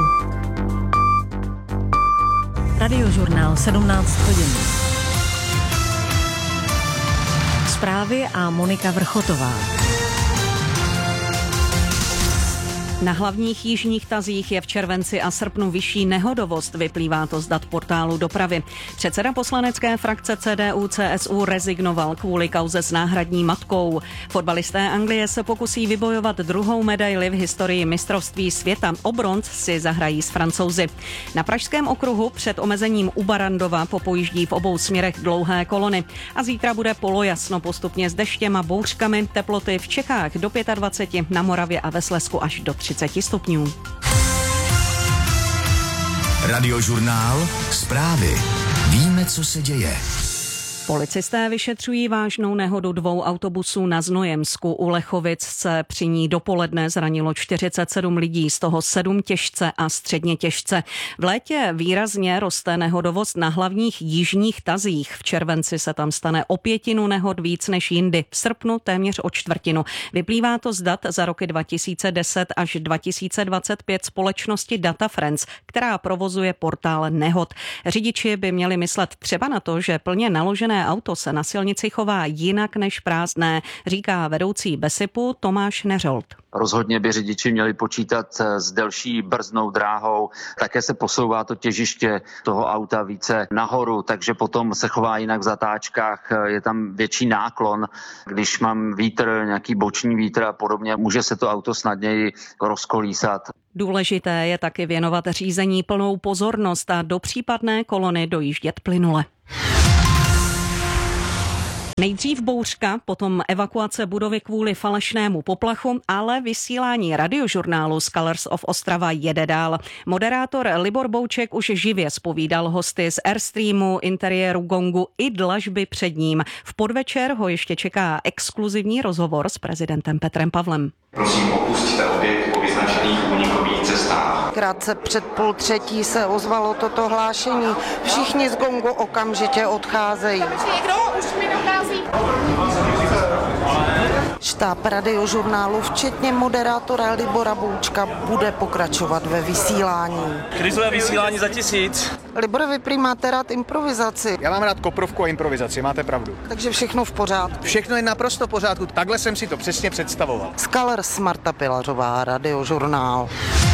Radiožurnál sedmnáct hodin. Zprávy a Monika Vrchotová. Na hlavních jižních tazích je v červenci a srpnu vyšší nehodovost, vyplývá to z dat portálu Dopravy. Předseda poslanecké frakce C D U C S U rezignoval kvůli kauze s náhradní matkou. Fotbalisté Anglie se pokusí vybojovat druhou medaili v historii mistrovství světa. O bronz si zahrají s Francouzi. Na Pražském okruhu před omezením u Barandova popojíždí v obou směrech dlouhé kolony. A zítra bude polojasno, postupně s deštěm a bouřkami, teploty v Čechách do dvacet pět, na Moravě a ve Slezsku až do třicet stupňů. Radiožurnál, zprávy. Víme, co se děje. Policisté vyšetřují vážnou nehodu dvou autobusů na Znojemsku. U Lechovic se při ní dopoledne zranilo čtyřicet sedm lidí, z toho sedm těžce a středně těžce. V létě výrazně roste nehodovost na hlavních jižních tazích. V červenci se tam stane o pětinu nehod víc než jindy, v srpnu téměř o čtvrtinu. Vyplývá to z dat za roky dva tisíce deset až dva tisíce dvacet pět společnosti Data Friends, která provozuje portál nehod. Řidiči by měli myslet třeba na to, že plně naložené auto se na silnici chová jinak než prázdné, říká vedoucí Besipu Tomáš Neřolt. Rozhodně by řidiči měli počítat s delší brzdnou dráhou, také se posouvá to těžiště toho auta více nahoru, takže potom se chová jinak v zatáčkách, je tam větší náklon. Když mám vítr, nějaký boční vítr a podobně, může se to auto snadněji rozkolísat. Důležité je taky věnovat řízení plnou pozornost a do případné kolony dojíždět plynule. Nejdřív bouřka, potom evakuace budovy kvůli falešnému poplachu, ale vysílání radiožurnálu Scholars of Ostrava jede dál. Moderátor Libor Bouček už živě zpovídal hosty z Airstreamu, interiéru Gongu i dlažby před ním. V podvečer ho ještě čeká exkluzivní rozhovor s prezidentem Petrem Pavlem. Prosím, opusťte objekt po vyznačených únikových cestách. Krátce před půl třetí se ozvalo toto hlášení. Všichni z Gongu okamžitě odcházejí. Štáb radiožurnálu, včetně moderátora Libora Boučka, bude pokračovat ve vysílání. Krizové vysílání za tisíc. Libor, vy prý máte rád improvizaci. Já mám rád koprovku a improvizaci, máte pravdu. Takže všechno v pořádku. Všechno je naprosto v pořádku, takhle jsem si to přesně představoval. Scholars, Marta Pilařová, radiožurnál.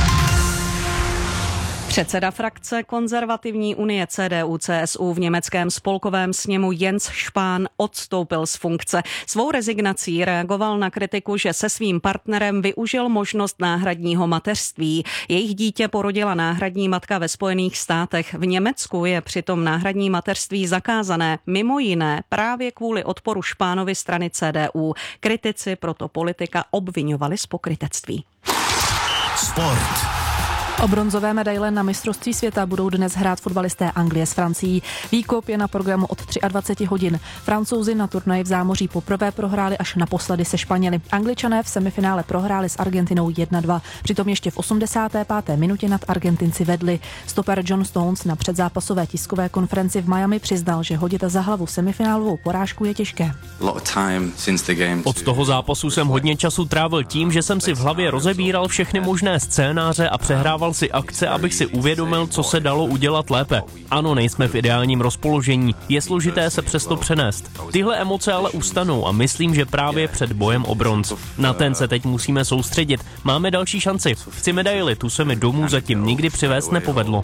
Předseda frakce konzervativní unie C D U C S U v německém spolkovém sněmu Jens Spahn odstoupil z funkce. Svou rezignací reagoval na kritiku, že se svým partnerem využil možnost náhradního mateřství. Jejich dítě porodila náhradní matka ve Spojených státech. V Německu je přitom náhradní mateřství zakázané, mimo jiné právě kvůli odporu Spahnovy strany C D U. Kritici proto politika obviňovali z pokrytectví. Sport. O bronzové medaile na mistrovství světa budou dnes hrát fotbalisté Anglie s Francií. Výkop je na programu od dvacet tři hodin. Francouzi na turnaji v zámoří poprvé prohráli až naposledy se Španěli. Angličané v semifinále prohráli s Argentinou jedna dva. Přitom ještě v osmdesáté páté minutě nad Argentinci vedli. Stoper John Stones na předzápasové tiskové konferenci v Miami přiznal, že hodit za hlavu semifinálovou porážku je těžké. Od toho zápasu jsem hodně času trávil tím, že jsem si v hlavě rozebíral všechny možné scénáře a přehrával si akce, abych si uvědomil, co se dalo udělat lépe. Ano, nejsme v ideálním rozpoložení, je složité se přesto přenést. Tyhle emoce ale ustanou a myslím, že právě před bojem o bronz. Na ten se teď musíme soustředit. Máme další šanci. Chci medaili, tu se mi domů zatím nikdy přivést nepovedlo.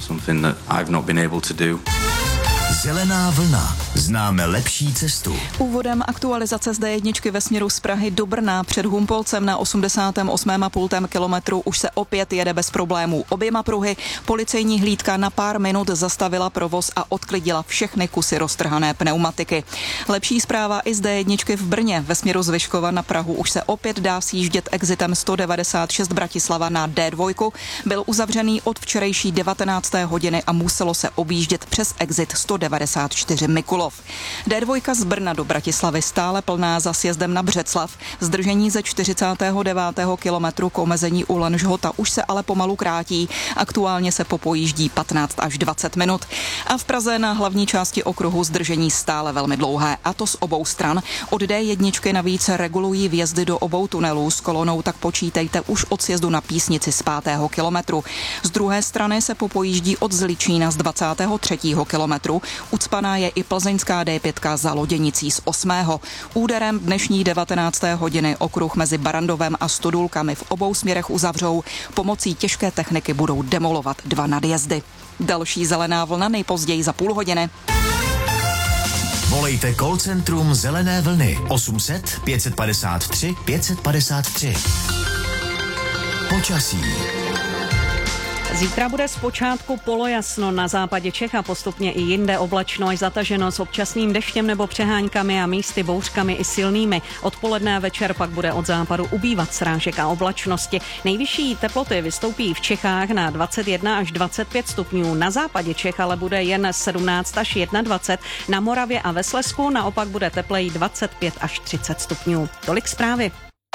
Zelená vlna. Známe lepší cestu. Úvodem aktualizace z D jedna ve směru z Prahy do Brna před Humpolcem na osmdesátém osmém a půl kilometru už se opět jede bez problémů. Oběma pruhy policejní hlídka na pár minut zastavila provoz a odklidila všechny kusy roztrhané pneumatiky. Lepší zpráva i z D jedna v Brně. Ve směru z Vyškova na Prahu už se opět dá sjíždět exitem sto devadesát šest Bratislava na D dva. Byl uzavřený od včerejší devatenácté hodiny a muselo se objíždět přes exit sto devadesát čtyři Mikulov. D dva z Brna do Bratislavy stále plná za sjezdem na Břeclav. Zdržení ze čtyřicátého devátého kilometru k omezení u Lanžhota už se ale pomalu krátí. Aktuálně se popojíždí patnáct až dvacet minut. A v Praze na hlavní části okruhu zdržení stále velmi dlouhé, a to z obou stran. Od D jedna navíc regulují vjezdy do obou tunelů, s kolonou tak počítejte už od sjezdu na Písnici z pátého kilometru. Z druhé strany se popojíždí od Zličína z dvacátého třetího kilometru. Ucpaná je i plzeňská D pět za Loděnicí z osmého Úderem dnešní devatenácté hodiny okruh mezi Barandovem a Stodulkami v obou směrech uzavřou. Pomocí těžké techniky budou demolovat dva nadjezdy. Další zelená vlna nejpozději za půl hodiny. Volejte call centrum Zelené vlny osm set pět padesát tři pět padesát tři. Počasí. Zítra bude zpočátku polojasno na západě Čech a postupně i jinde oblačno až zataženo s občasným deštěm nebo přeháňkami a místy bouřkami i silnými. Odpoledne a večer pak bude od západu ubývat srážek a oblačnosti. Nejvyšší teploty vystoupí v Čechách na dvacet jedna až dvacet pět stupňů. Na západě Čech ale bude jen sedmnáct až dvacet jedna. Na Moravě a ve Slezsku naopak bude tepleji dvacet pět až třicet stupňů. Tolik zprávy.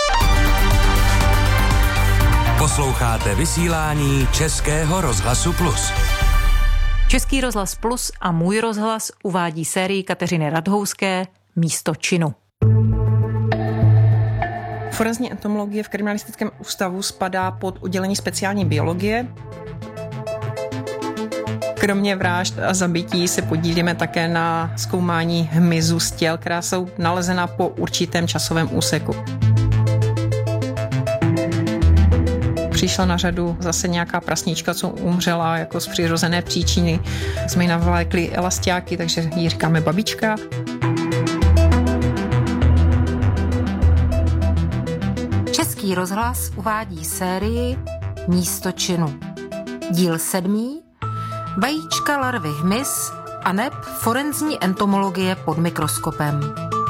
Posloucháte vysílání Českého rozhlasu Plus. Český rozhlas Plus a Můj rozhlas uvádí sérii Kateřiny Radhouské Místo činu. Forenzní entomologie v kriminalistickém ústavu spadá pod oddělení speciální biologie. Kromě vražd a zabití se podílíme také na zkoumání hmyzu z těl, která jsou nalezena po určitém časovém úseku. Přišla na řadu zase nějaká prasnička, co umřela jako z přirozené příčiny. Jsme ji navlékli elastiáky, takže jí říkáme babička. Český rozhlas uvádí sérii Místo činu. Díl sedmý. Vajíčka larvy hmyz a neb forenzní entomologie pod mikroskopem.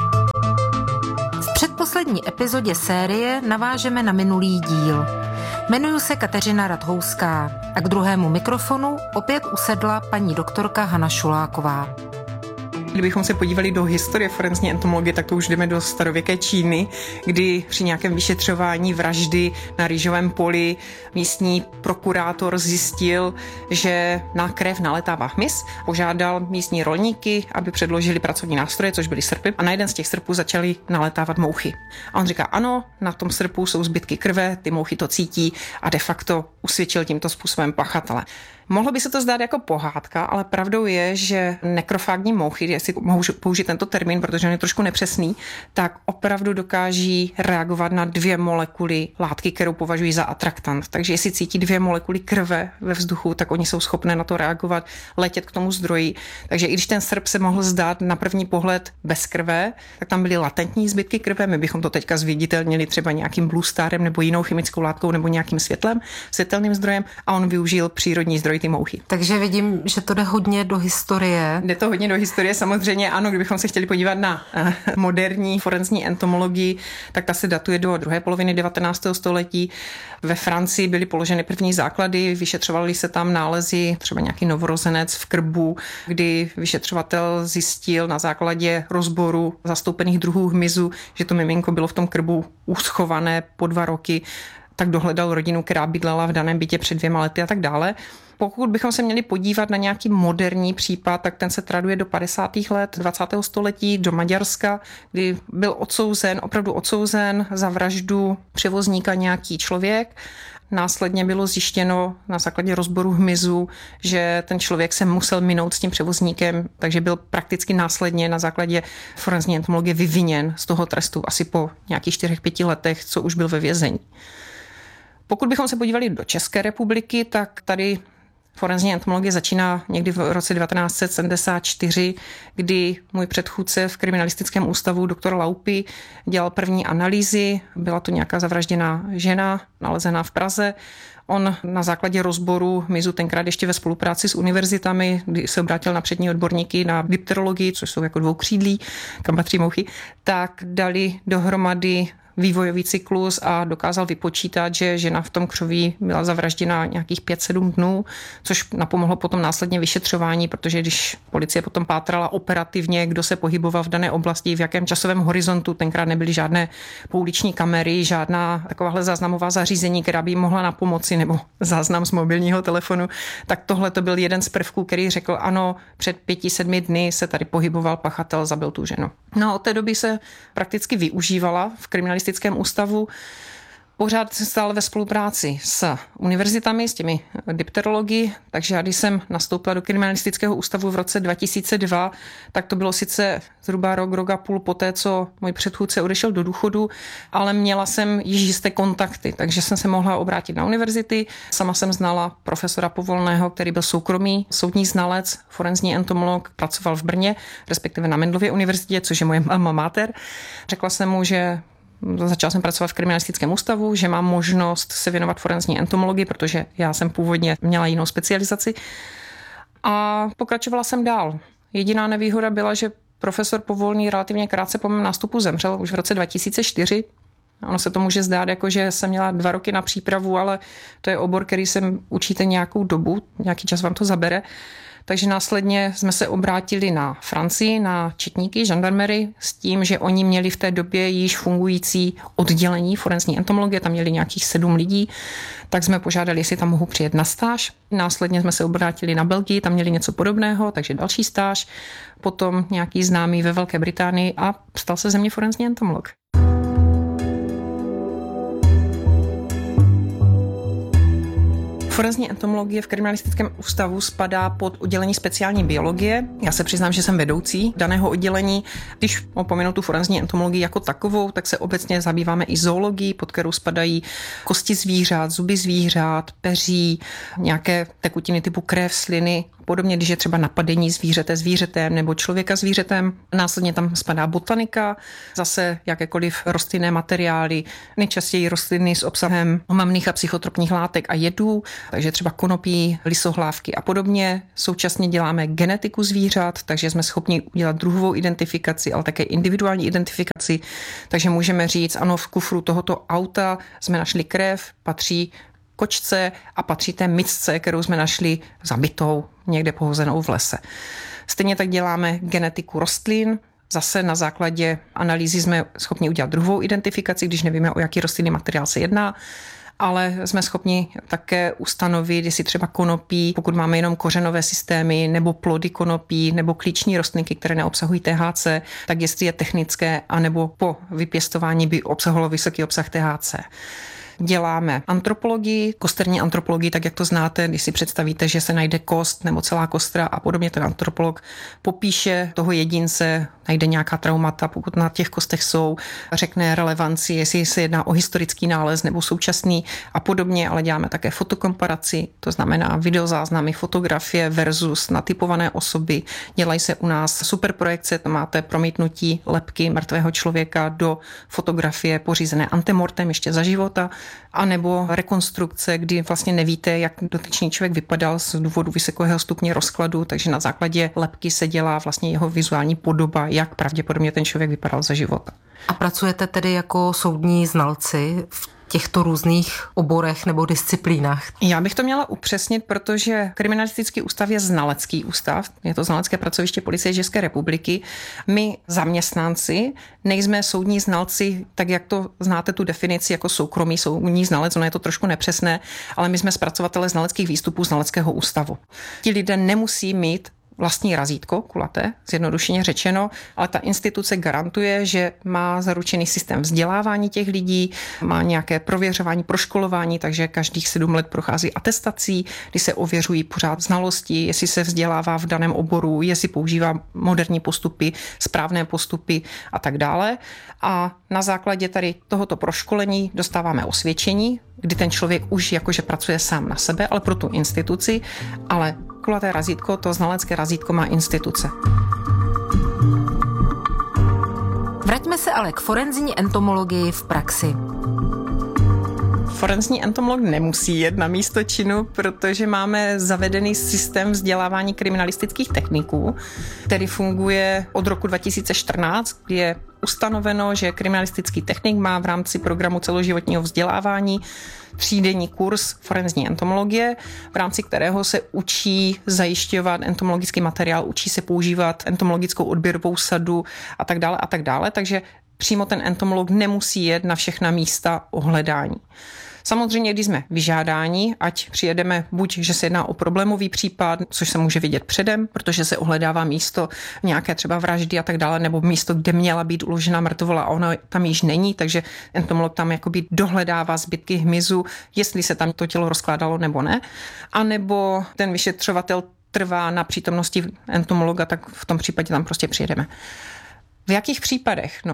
V předposlední epizodě série navážeme na minulý díl. Jmenuji se Kateřina Radhouská a k druhému mikrofonu opět usedla paní doktorka Hana Šuláková. Kdybychom se podívali do historie forenzní entomologie, tak to už jdeme do starověké Číny, kdy při nějakém vyšetřování vraždy na rýžovém poli místní prokurátor zjistil, že na krev naletává hmyz, požádal místní rolníky, aby předložili pracovní nástroje, což byly srpy, a na jeden z těch srpů začaly nalétávat mouchy. A on říká, ano, na tom srpu jsou zbytky krve, ty mouchy to cítí a de facto usvědčil tímto způsobem pachatele. Mohlo by se to zdát jako pohádka, ale pravdou je, že nekrofágní mouchy, jestli mohu použít tento termín, protože on je trošku nepřesný, tak opravdu dokáží reagovat na dvě molekuly látky, kterou považují za atraktant. Takže jestli cítí dvě molekuly krve ve vzduchu, tak oni jsou schopné na to reagovat, letět k tomu zdroji. Takže i když ten srp se mohl zdát na první pohled bez krve, tak tam byly latentní zbytky krve. My bychom to teďka zviditelnili třeba nějakým blue starem nebo jinou chemickou látkou nebo nějakým světlem, světelným zdrojem, a on využil přírodní zdroj, ty mouchy. Takže vidím, že to jde hodně do historie. Jde to hodně do historie, samozřejmě ano, kdybychom se chtěli podívat na uh, moderní forenzní entomologii, tak ta se datuje do druhé poloviny devatenáctého století. Ve Francii byly položeny první základy, vyšetřovaly se tam nálezy, třeba nějaký novorozenec v krbu, kdy vyšetřovatel zjistil na základě rozboru zastoupených druhů hmyzu, že to miminko bylo v tom krbu uschované po dva roky, tak dohledal rodinu, která bydlela v daném bytě před dvěma lety a tak dále. Pokud bychom se měli podívat na nějaký moderní případ, tak ten se traduje do padesátých let dvacátého století do Maďarska, kdy byl odsouzen, opravdu odsouzen za vraždu převozníka nějaký člověk. Následně bylo zjištěno na základě rozboru hmyzu, že ten člověk se musel minout s tím převozníkem, takže byl prakticky následně na základě forenzní entomologie vyviněn z toho trestu asi po nějakých čtyřech, pěti letech, co už byl ve vězení. Pokud bychom se podívali do České republiky, tak tady forenzní entomologie začíná někdy v roce devatenáct set sedmdesát čtyři, kdy můj předchůdce v kriminalistickém ústavu doktor Laupy dělal první analýzy. Byla to nějaká zavražděná žena, nalezená v Praze. On na základě rozboru hmyzu, tenkrát ještě ve spolupráci s univerzitami, kdy se obrátil na přední odborníky na dipterologii, což jsou jako dvoukřídlí, kam patří mouchy, tak dali dohromady vývojový cyklus a dokázal vypočítat, že žena v tom křoví byla zavražděna nějakých pět sedm dnů, což napomohlo potom následně vyšetřování, protože když policie potom pátrala operativně, kdo se pohyboval v dané oblasti, v jakém časovém horizontu, tenkrát nebyly žádné pouliční kamery, žádná takováhle záznamová zařízení, která by jim mohla napomoci, nebo záznam z mobilního telefonu, tak tohle to byl jeden z prvků, který řekl, ano, před pěti, sedmi dny se tady pohyboval pachatel, zabil tu ženu. No, od té doby se prakticky využívala v kriminalistickém ústavu. Pořád stále ve spolupráci s univerzitami, s těmi dipterology, takže já když jsem nastoupila do kriminalistického ústavu v roce dva tisíce dva, tak to bylo sice zhruba rok, rok a půl poté, co můj předchůdce odešel do důchodu, ale měla jsem již jisté kontakty, takže jsem se mohla obrátit na univerzity. Sama jsem znala profesora Povolného, který byl soukromý soudní znalec, forenzní entomolog, pracoval v Brně, respektive na Mendelově univerzitě, což je moje alma mater. Řekla jsem mu, že začala jsem pracovat v kriminalistickém ústavu, že mám možnost se věnovat forenzní entomologii, protože já jsem původně měla jinou specializaci. A pokračovala jsem dál. Jediná nevýhoda byla, že profesor Povolný relativně krátce po mém nástupu zemřel, už v roce dva tisíce čtyři. Ono se to může zdát, jako že jsem měla dva roky na přípravu, ale to je obor, který se učíte nějakou dobu, nějaký čas vám to zabere. Takže následně jsme se obrátili na Francii, na četníky, žandarmery, s tím, že oni měli v té době již fungující oddělení forenzní entomologie, tam měli nějakých sedm lidí, tak jsme požádali, jestli tam mohu přijet na stáž. Následně jsme se obrátili na Belgii, tam měli něco podobného, takže další stáž, potom nějaký známý ve Velké Británii a stal se ze mě forenzní entomolog. Forenzní entomologie v kriminalistickém ústavu spadá pod oddělení speciální biologie. Já se přiznám, že jsem vedoucí daného oddělení. Když opomenu tu forenzní entomologii jako takovou, tak se obecně zabýváme i zoologií, pod kterou spadají kosti zvířat, zuby zvířat, peří, nějaké tekutiny typu krev, sliny. Podobně, když je třeba napadení zvířete zvířetem nebo člověka zvířetem. Následně tam spadá botanika, zase jakékoliv rostlinné materiály, nejčastěji rostliny s obsahem omamných a psychotropních látek a jedů, takže třeba konopí, lisohlávky a podobně. Současně děláme genetiku zvířat, takže jsme schopni udělat druhovou identifikaci, ale také individuální identifikaci. Takže můžeme říct, ano, v kufru tohoto auta jsme našli krev, patří kočce a patří té myčce, kterou jsme našli zabitou, někde pohozenou v lese. Stejně tak děláme genetiku rostlin. Zase na základě analýzy jsme schopni udělat druhou identifikaci, když nevíme, o jaký rostlinný materiál se jedná, ale jsme schopni také ustanovit, jestli třeba konopí, pokud máme jenom kořenové systémy, nebo plody konopí, nebo klíční rostlinky, které neobsahují T H C, tak jestli je technické, anebo po vypěstování by obsahovalo vysoký obsah T H C. Děláme antropologii, kosterní antropologii, tak jak to znáte, když si představíte, že se najde kost nebo celá kostra a podobně, ten antropolog popíše toho jedince, najde nějaká traumata, pokud na těch kostech jsou, řekne relevanci, jestli se jedná o historický nález nebo současný a podobně, ale děláme také fotokomparaci, to znamená videozáznamy, fotografie versus natypované osoby. Dělají se u nás superprojekce, to máte promítnutí lebky mrtvého člověka do fotografie pořízené antemortem ještě za života, anebo rekonstrukce, kdy vlastně nevíte, jak dotyčný člověk vypadal z důvodu vysokého stupně rozkladu, takže na základě lebky se dělá vlastně jeho vizuální podoba, jak pravděpodobně ten člověk vypadal za života. A pracujete tedy jako soudní znalci v těchto různých oborech nebo disciplínách? Já bych to měla upřesnit, protože kriminalistický ústav je znalecký ústav, je to znalecké pracoviště Policie České republiky. My zaměstnanci nejsme soudní znalci, tak jak to znáte tu definici jako soukromý soudní znalec, ono je to trošku nepřesné, ale my jsme zpracovatele znaleckých výstupů znaleckého ústavu. Ti lidé nemusí mít vlastní razítko, kulaté, zjednodušeně řečeno, ale ta instituce garantuje, že má zaručený systém vzdělávání těch lidí, má nějaké prověřování, proškolování, takže každých sedm let prochází atestací, kdy se ověřují pořád znalosti, jestli se vzdělává v daném oboru, jestli používá moderní postupy, správné postupy a tak dále. A na základě tady tohoto proškolení dostáváme osvědčení, kdy ten člověk už jakože pracuje sám na sebe, ale pro tu instituci, ale kulaté razítko, to znalecké razítko má instituce. Vraťme se ale k forenzní entomologii v praxi. Forenzní entomolog nemusí jet na místo činu, protože máme zavedený systém vzdělávání kriminalistických techniků, který funguje od roku dva tisíce čtrnáct, kdy je ustanoveno, že kriminalistický technik má v rámci programu celoživotního vzdělávání třídenní kurz forenzní entomologie, v rámci kterého se učí zajišťovat entomologický materiál, učí se používat entomologickou odběrovou sadu a tak dále a tak dále, takže přímo ten entomolog nemusí jet na všechna místa ohledání. Samozřejmě, když jsme vyžádáni, ať přijedeme buď, že se jedná o problémový případ, což se může vidět předem, protože se ohledává místo nějaké třeba vraždy a tak dále, nebo místo, kde měla být uložena mrtvola a ona tam již není, takže entomolog tam jakoby dohledává zbytky hmyzu, jestli se tam to tělo rozkládalo nebo ne, anebo ten vyšetřovatel trvá na přítomnosti entomologa, tak v tom případě tam prostě přijedeme. V jakých případech? No,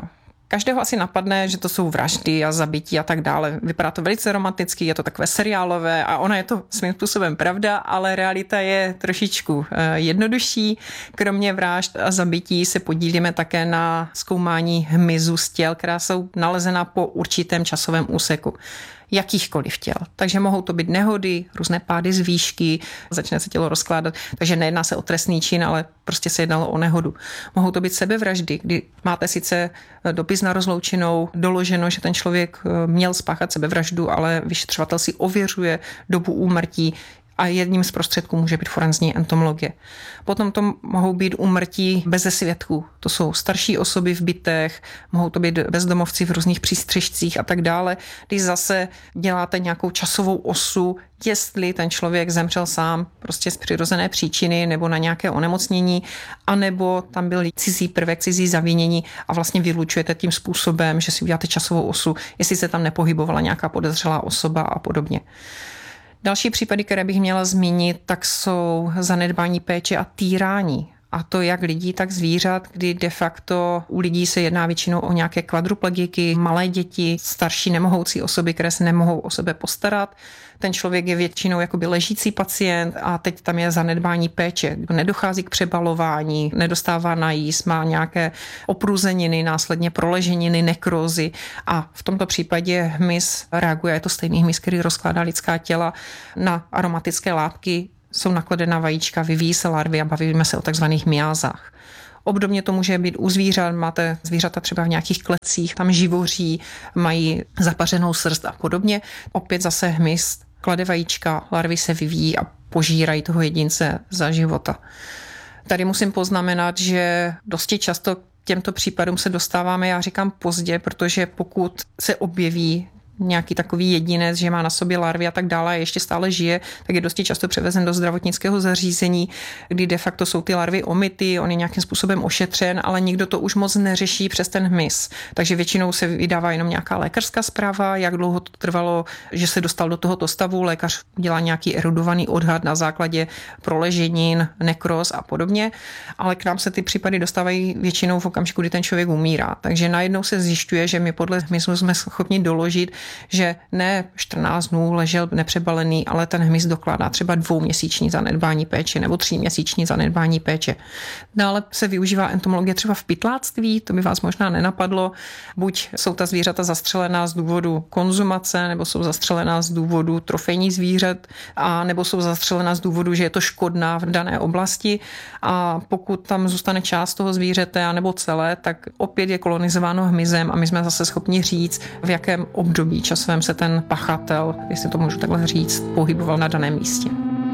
Každého asi napadne, že to jsou vraždy a zabití a tak dále. Vypadá to velice romanticky, je to takové seriálové a ona je to svým způsobem pravda, ale realita je trošičku jednodušší. Kromě vražd a zabití se podílíme také na zkoumání hmyzu z těl, která jsou nalezena po určitém časovém úseku. Jakýchkoliv těl. Takže mohou to být nehody, různé pády z výšky, začne se tělo rozkládat, takže nejedná se o trestný čin, ale prostě se jednalo o nehodu. Mohou to být sebevraždy, kdy máte sice dopis na rozloučenou, doloženo, že ten člověk měl spáchat sebevraždu, ale vyšetřovatel si ověřuje dobu úmrtí a jedním z prostředků může být forenzní entomologie. Potom to mohou být úmrtí beze svědků. To jsou starší osoby v bytech, mohou to být bezdomovci v různých přístřežcích a tak dále. Když zase děláte nějakou časovou osu, jestli ten člověk zemřel sám prostě z přirozené příčiny nebo na nějaké onemocnění, anebo tam byl cizí prvek, cizí zavinění a vlastně vylučujete tím způsobem, že si uděláte časovou osu, jestli se tam nepohybovala nějaká podezřelá osoba a podobně. Další případy, které bych měla zmínit, tak jsou zanedbání péče a týrání. A to jak lidí, tak zvířat, kdy de facto u lidí se jedná většinou o nějaké kvadruplegiky, malé děti, starší nemohoucí osoby, které se nemohou o sebe postarat. Ten člověk je většinou jakoby ležící pacient a teď tam je zanedbání péče. Nedochází k přebalování, nedostává najíst, má nějaké opruzeniny, následně proleženiny, nekrózy a v tomto případě hmyz reaguje, je to stejný hmyz, který rozkládá lidská těla na aromatické látky, jsou nakladena vajíčka, vyvíjí se larvy a bavíme se o takzvaných miázách. Obdobně to může být u zvířat, máte zvířata třeba v nějakých klecích, tam živoří, mají zapařenou srst a podobně. Opět zase hmyz klade vajíčka, larvy se vyvíjí a požírají toho jedince za života. Tady musím poznamenat, že dosti často k těmto případům se dostáváme, já říkám pozdě, protože pokud se objeví nějaký takový jedinec, že má na sobě larvy a tak dále a ještě stále žije, tak je dosti často převezen do zdravotnického zařízení, kdy de facto jsou ty larvy omyty, on je nějakým způsobem ošetřen, ale nikdo to už moc neřeší přes ten hmyz. Takže většinou se vydává jenom nějaká lékařská zpráva, jak dlouho to trvalo, že se dostal do tohoto stavu, lékař dělá nějaký erudovaný odhad na základě proleženin, nekroz a podobně, ale k nám se ty případy dostávají většinou v okamžiku, kdy ten člověk umírá. Takže najednou se zjišťuje, že my podle hmyzu jsme schopni doložit, že ne čtrnáct dnů ležel nepřebalený, ale ten hmyz dokládá třeba dvouměsíční zanedbání péče nebo tříměsíční zanedbání péče. Dále se využívá entomologie třeba v pytláctví, to by vás možná nenapadlo. Buď jsou ta zvířata zastřelená z důvodu konzumace, nebo jsou zastřelená z důvodu trofejních zvířat, a nebo jsou zastřelená z důvodu, že je to škodná v dané oblasti. A pokud tam zůstane část toho zvířete, nebo celé, tak opět je kolonizováno hmyzem a my jsme zase schopni říct, v jakém období časovém se ten pachatel, jestli to můžu takhle říct, pohyboval na daném místě.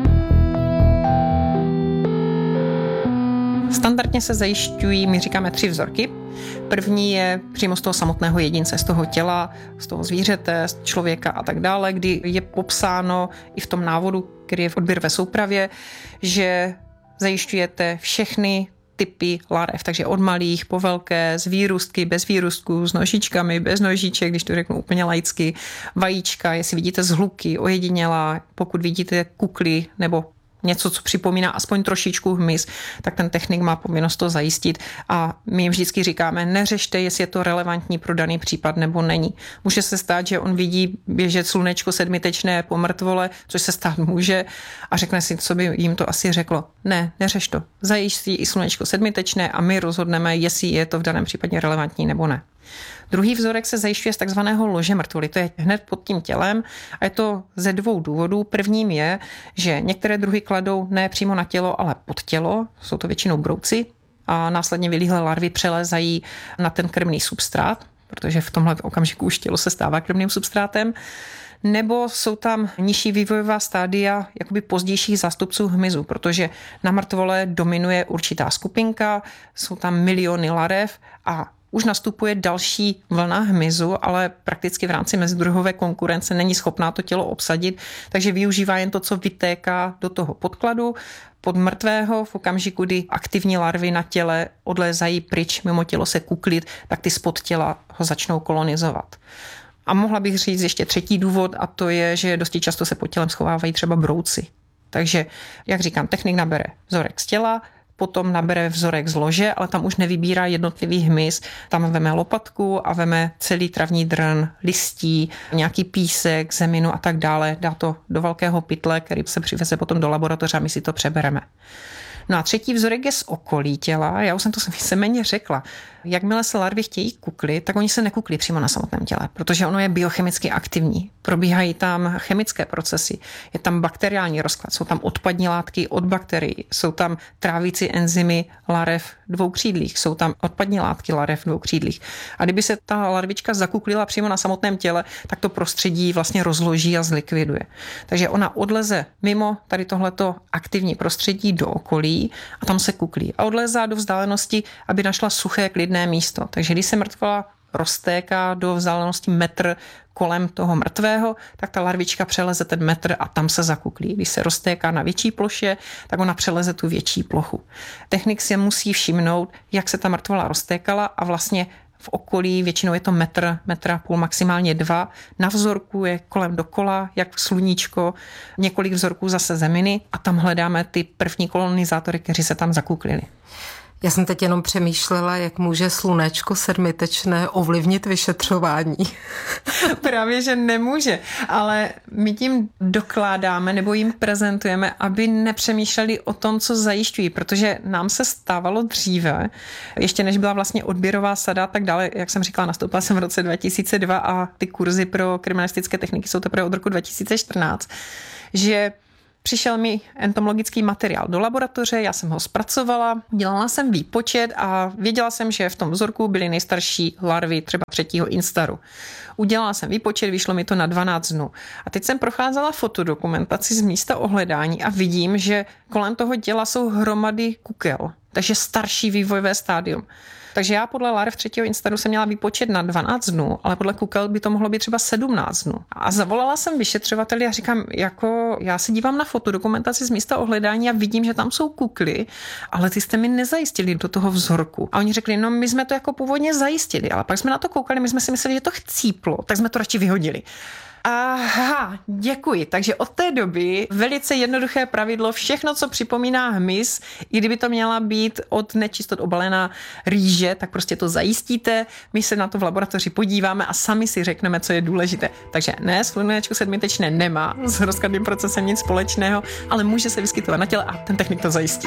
Standardně se zajišťují, my říkáme, tři vzorky. První je přímo z toho samotného jedince, z toho těla, z toho zvířete, z člověka a tak dále, kdy je popsáno i v tom návodu, který je v odběr ve soupravě, že zajišťujete všechny typy larev, takže od malých po velké, z výrůstky, bez výrůstků, s nožičkami, bez nožiček, když to řeknu úplně laicky, vajíčka, jestli vidíte zhluky, ojedinělá, pokud vidíte kukly nebo něco, co připomíná aspoň trošičku hmyz, tak ten technik má povinnost to zajistit a my jim vždycky říkáme, neřešte, jestli je to relevantní pro daný případ nebo není. Může se stát, že on vidí běžet slunečko sedmitečné po mrtvole, což se stát může a řekne si, co by jim to asi řeklo. Ne, neřeš to. Zajistí i slunečko sedmitečné a my rozhodneme, jestli je to v daném případě relevantní nebo ne. Druhý vzorek se zajišťuje z takzvaného lože mrtvoly, to je hned pod tím tělem a je to ze dvou důvodů. Prvním je, že některé druhy kladou ne přímo na tělo, ale pod tělo, jsou to většinou brouci a následně vylíhlé larvy přelézají na ten krmný substrát, protože v tomhle okamžiku už tělo se stává krmným substrátem. Nebo jsou tam nižší vývojová stádia jakoby pozdějších zástupců hmyzu, protože na mrtvole dominuje určitá skupinka, jsou tam miliony larev a už nastupuje další vlna hmyzu, ale prakticky v rámci mezidruhové konkurence není schopná to tělo obsadit, takže využívá jen to, co vytéká do toho podkladu, pod mrtvého v okamžiku, kdy aktivní larvy na těle odlézají pryč, mimo tělo se kuklit, tak ty spod těla ho začnou kolonizovat. A mohla bych říct ještě třetí důvod a to je, že dosti často se pod tělem schovávají třeba brouci. Takže, jak říkám, technik nabere vzorek z těla, potom nabere vzorek z lože, ale tam už nevybírá jednotlivý hmyz, tam veme lopatku a veme celý travní drn, listí, nějaký písek, zeminu a tak dále, dá to do velkého pytle, který se přiveze potom do laboratoře a my si to přebereme. No a třetí vzorek je z okolí těla. Já už jsem to víceméně řekla. Jakmile se larvy chtějí kuklit, tak oni se nekuklí přímo na samotném těle, protože ono je biochemicky aktivní. Probíhají tam chemické procesy, je tam bakteriální rozklad, jsou tam odpadní látky od bakterií, jsou tam trávící enzymy larev dvoukřídlých, jsou tam odpadní látky larev dvoukřídlých. A kdyby se ta larvička zakuklila přímo na samotném těle, tak to prostředí vlastně rozloží a zlikviduje. Takže ona odleze mimo tady tohleto aktivní prostředí do okolí a tam se kuklí. A odlezá do vzdálenosti, aby našla suché klidné místo. Takže když se mrtvola roztéká do vzdálenosti metr kolem toho mrtvého, tak ta larvička přeleze ten metr a tam se zakuklí. Když se roztéká na větší ploše, tak ona přeleze tu větší plochu. Technik si musí všimnout, jak se ta mrtvola roztékala a vlastně v okolí, většinou je to metr, metr a půl, maximálně dva. Na vzorku je kolem dokola, jak sluníčko, několik vzorků zase zeminy a tam hledáme ty první kolonizátory, kteří se tam zakuklili. Já jsem teď jenom přemýšlela, jak může slunečko sedmitečné ovlivnit vyšetřování. Právě, že nemůže, ale my tím dokládáme nebo jim prezentujeme, aby nepřemýšleli o tom, co zajišťují, protože nám se stávalo dříve, ještě než byla vlastně odběrová sada a tak dále, jak jsem říkala, nastoupila jsem v roce dva tisíce dva a ty kurzy pro kriminalistické techniky jsou teprve od roku dva tisíce čtrnáct, že přišel mi entomologický materiál do laboratoře, já jsem ho zpracovala, dělala jsem výpočet a věděla jsem, že v tom vzorku byly nejstarší larvy třeba třetího instaru. Udělala jsem výpočet, vyšlo mi to na dvanáct dnů. A teď jsem procházela fotodokumentaci z místa ohledání a vidím, že kolem toho těla jsou hromady kukel, takže starší vývojové stádium. Takže já podle larv třetího instaru jsem měla výpočet na dvanáct dnů, ale podle kukel by to mohlo být třeba sedmnáct dnů. A zavolala jsem vyšetřovateli a říkám, jako já se dívám na fotodokumentaci z místa ohledání a vidím, že tam jsou kukly, ale ty jste mi nezajistili do toho vzorku. A oni řekli, no my jsme to jako původně zajistili, ale pak jsme na to koukali, my jsme si mysleli, že to chcíplo, tak jsme to radši vyhodili. Aha, děkuji. Takže od té doby velice jednoduché pravidlo, všechno, co připomíná hmyz, i kdyby to měla být od nečistot obalená rýže, tak prostě to zajistíte, my se na to v laboratoři podíváme a sami si řekneme, co je důležité. Takže ne, slunečko sedmitečné nemá s rozkladným procesem nic společného, ale může se vyskytovat na těle a ten technik to zajistí.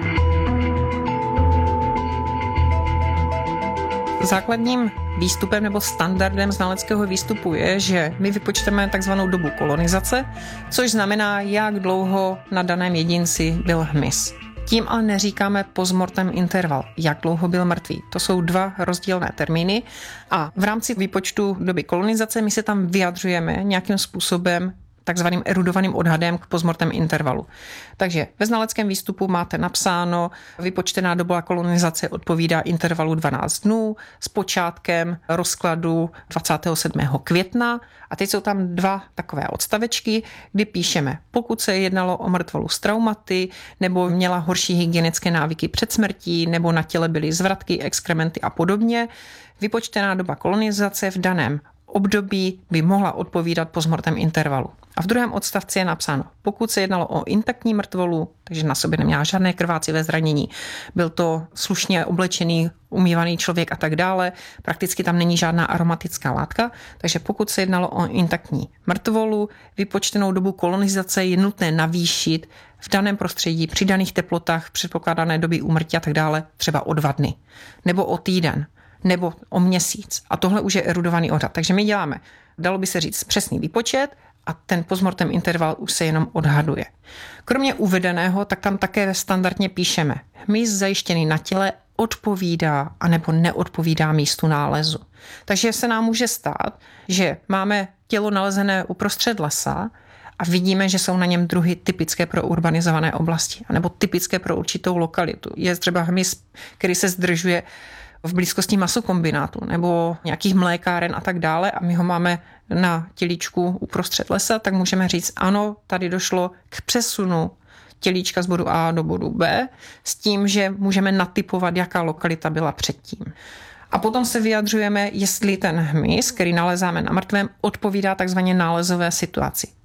Základním výstupem nebo standardem znaleckého výstupu je, že my vypočteme takzvanou dobu kolonizace, což znamená, jak dlouho na daném jedinci byl hmyz. Tím ale neříkáme postmortem interval, jak dlouho byl mrtvý. To jsou dva rozdílné termíny a v rámci výpočtu doby kolonizace my se tam vyjadřujeme nějakým způsobem takzvaným erudovaným odhadem k postmortem intervalu. Takže ve znaleckém výstupu máte napsáno, vypočtená doba kolonizace odpovídá intervalu dvanáct dnů s počátkem rozkladu dvacátého sedmého května a teď jsou tam dva takové odstavečky, kdy píšeme, pokud se jednalo o mrtvolu s traumaty nebo měla horší hygienické návyky před smrtí nebo na těle byly zvratky, exkrementy a podobně, vypočtená doba kolonizace v daném období by mohla odpovídat postmortem intervalu. A v druhém odstavci je napsáno, pokud se jednalo o intaktní mrtvolu, takže na sobě neměla žádné krvácivé zranění, byl to slušně oblečený, umývaný člověk a tak dále, prakticky tam není žádná aromatická látka, takže pokud se jednalo o intaktní mrtvolu, vypočtenou dobu kolonizace je nutné navýšit v daném prostředí, při daných teplotách, předpokládané doby úmrtí a tak dále, třeba o dva dny, nebo o týden, nebo o měsíc. A tohle už je erudovaný odhad. Takže my děláme, dalo by se říct, přesný výpočet a ten postmortem interval už se jenom odhaduje. Kromě uvedeného, tak tam také standardně píšeme, hmyz zajištěný na těle odpovídá anebo neodpovídá místu nálezu. Takže se nám může stát, že máme tělo nalezené uprostřed lesa a vidíme, že jsou na něm druhy typické pro urbanizované oblasti anebo typické pro určitou lokalitu. Je třeba hmyz, který se zdržuje v blízkosti masokombinátu nebo nějakých mlékáren a tak dále a my ho máme na tělíčku uprostřed lesa, tak můžeme říct, ano, tady došlo k přesunu tělíčka z bodu A do bodu B s tím, že můžeme natypovat, jaká lokalita byla předtím. A potom se vyjadřujeme, jestli ten hmyz, který nalezáme na mrtvém, odpovídá takzvaně nálezové situaci.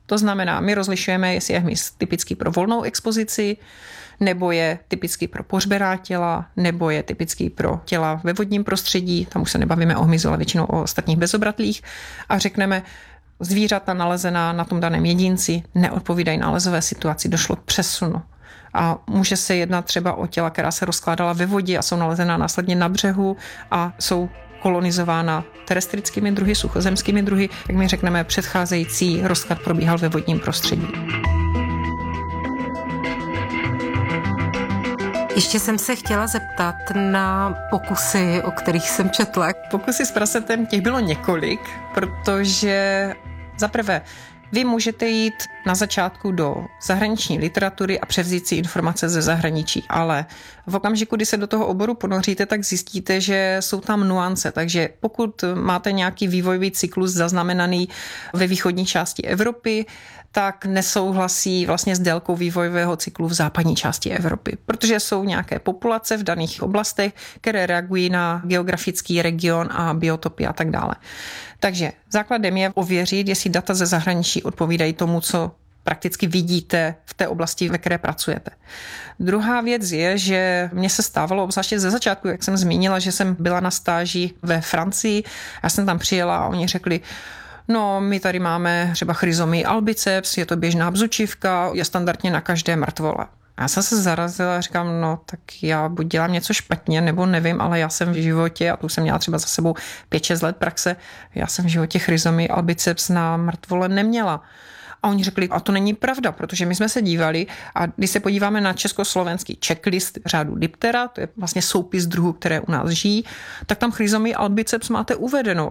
To znamená, my rozlišujeme, jestli je hmyz typický pro volnou expozici, nebo je typický pro pohřbená těla, nebo je typický pro těla ve vodním prostředí, tam už se nebavíme o hmyzu, ale většinou o ostatních bezobratlých, a řekneme, zvířata nalezená na tom daném jedinci neodpovídají nálezové situaci, došlo k přesunu. A může se jednat třeba o těla, která se rozkládala ve vodě a jsou nalezená následně na břehu a jsou kolonizována terestrickými druhy, suchozemskými druhy, jak my řekneme, předcházející rozklad probíhal ve vodním prostředí. Ještě jsem se chtěla zeptat na pokusy, o kterých jsem četla. Pokusy s prasetem, těch bylo několik, protože zaprvé vy můžete jít na začátku do zahraniční literatury a převzít si informace ze zahraničí, ale v okamžiku, kdy se do toho oboru ponoříte, tak zjistíte, že jsou tam nuance, takže pokud máte nějaký vývojový cyklus zaznamenaný ve východní části Evropy, tak nesouhlasí vlastně s délkou vývojového cyklu v západní části Evropy, protože jsou nějaké populace v daných oblastech, které reagují na geografický region a biotopy a tak dále. Takže základem je ověřit, jestli data ze zahraničí odpovídají tomu, co prakticky vidíte v té oblasti, ve které pracujete. Druhá věc je, že mně se stávalo, obzvláště ze začátku, jak jsem zmínila, že jsem byla na stáži ve Francii, já jsem tam přijela a oni řekli, no, my tady máme třeba Chrysomii albiceps, je to běžná bzučivka, je standardně na každé mrtvole. Já jsem se zarazila a říkám, no tak já buď dělám něco špatně, nebo nevím, ale já jsem v životě, a tu jsem měla třeba za sebou pět šest let praxe, já jsem v životě Chrysomii albiceps na mrtvole neměla. A oni řekli, a to není pravda, protože my jsme se dívali a když se podíváme na československý checklist řádu Diptera, to je vlastně soupis druhů, které u nás žijí, tak tam Chrysomii albiceps máte uvedenou.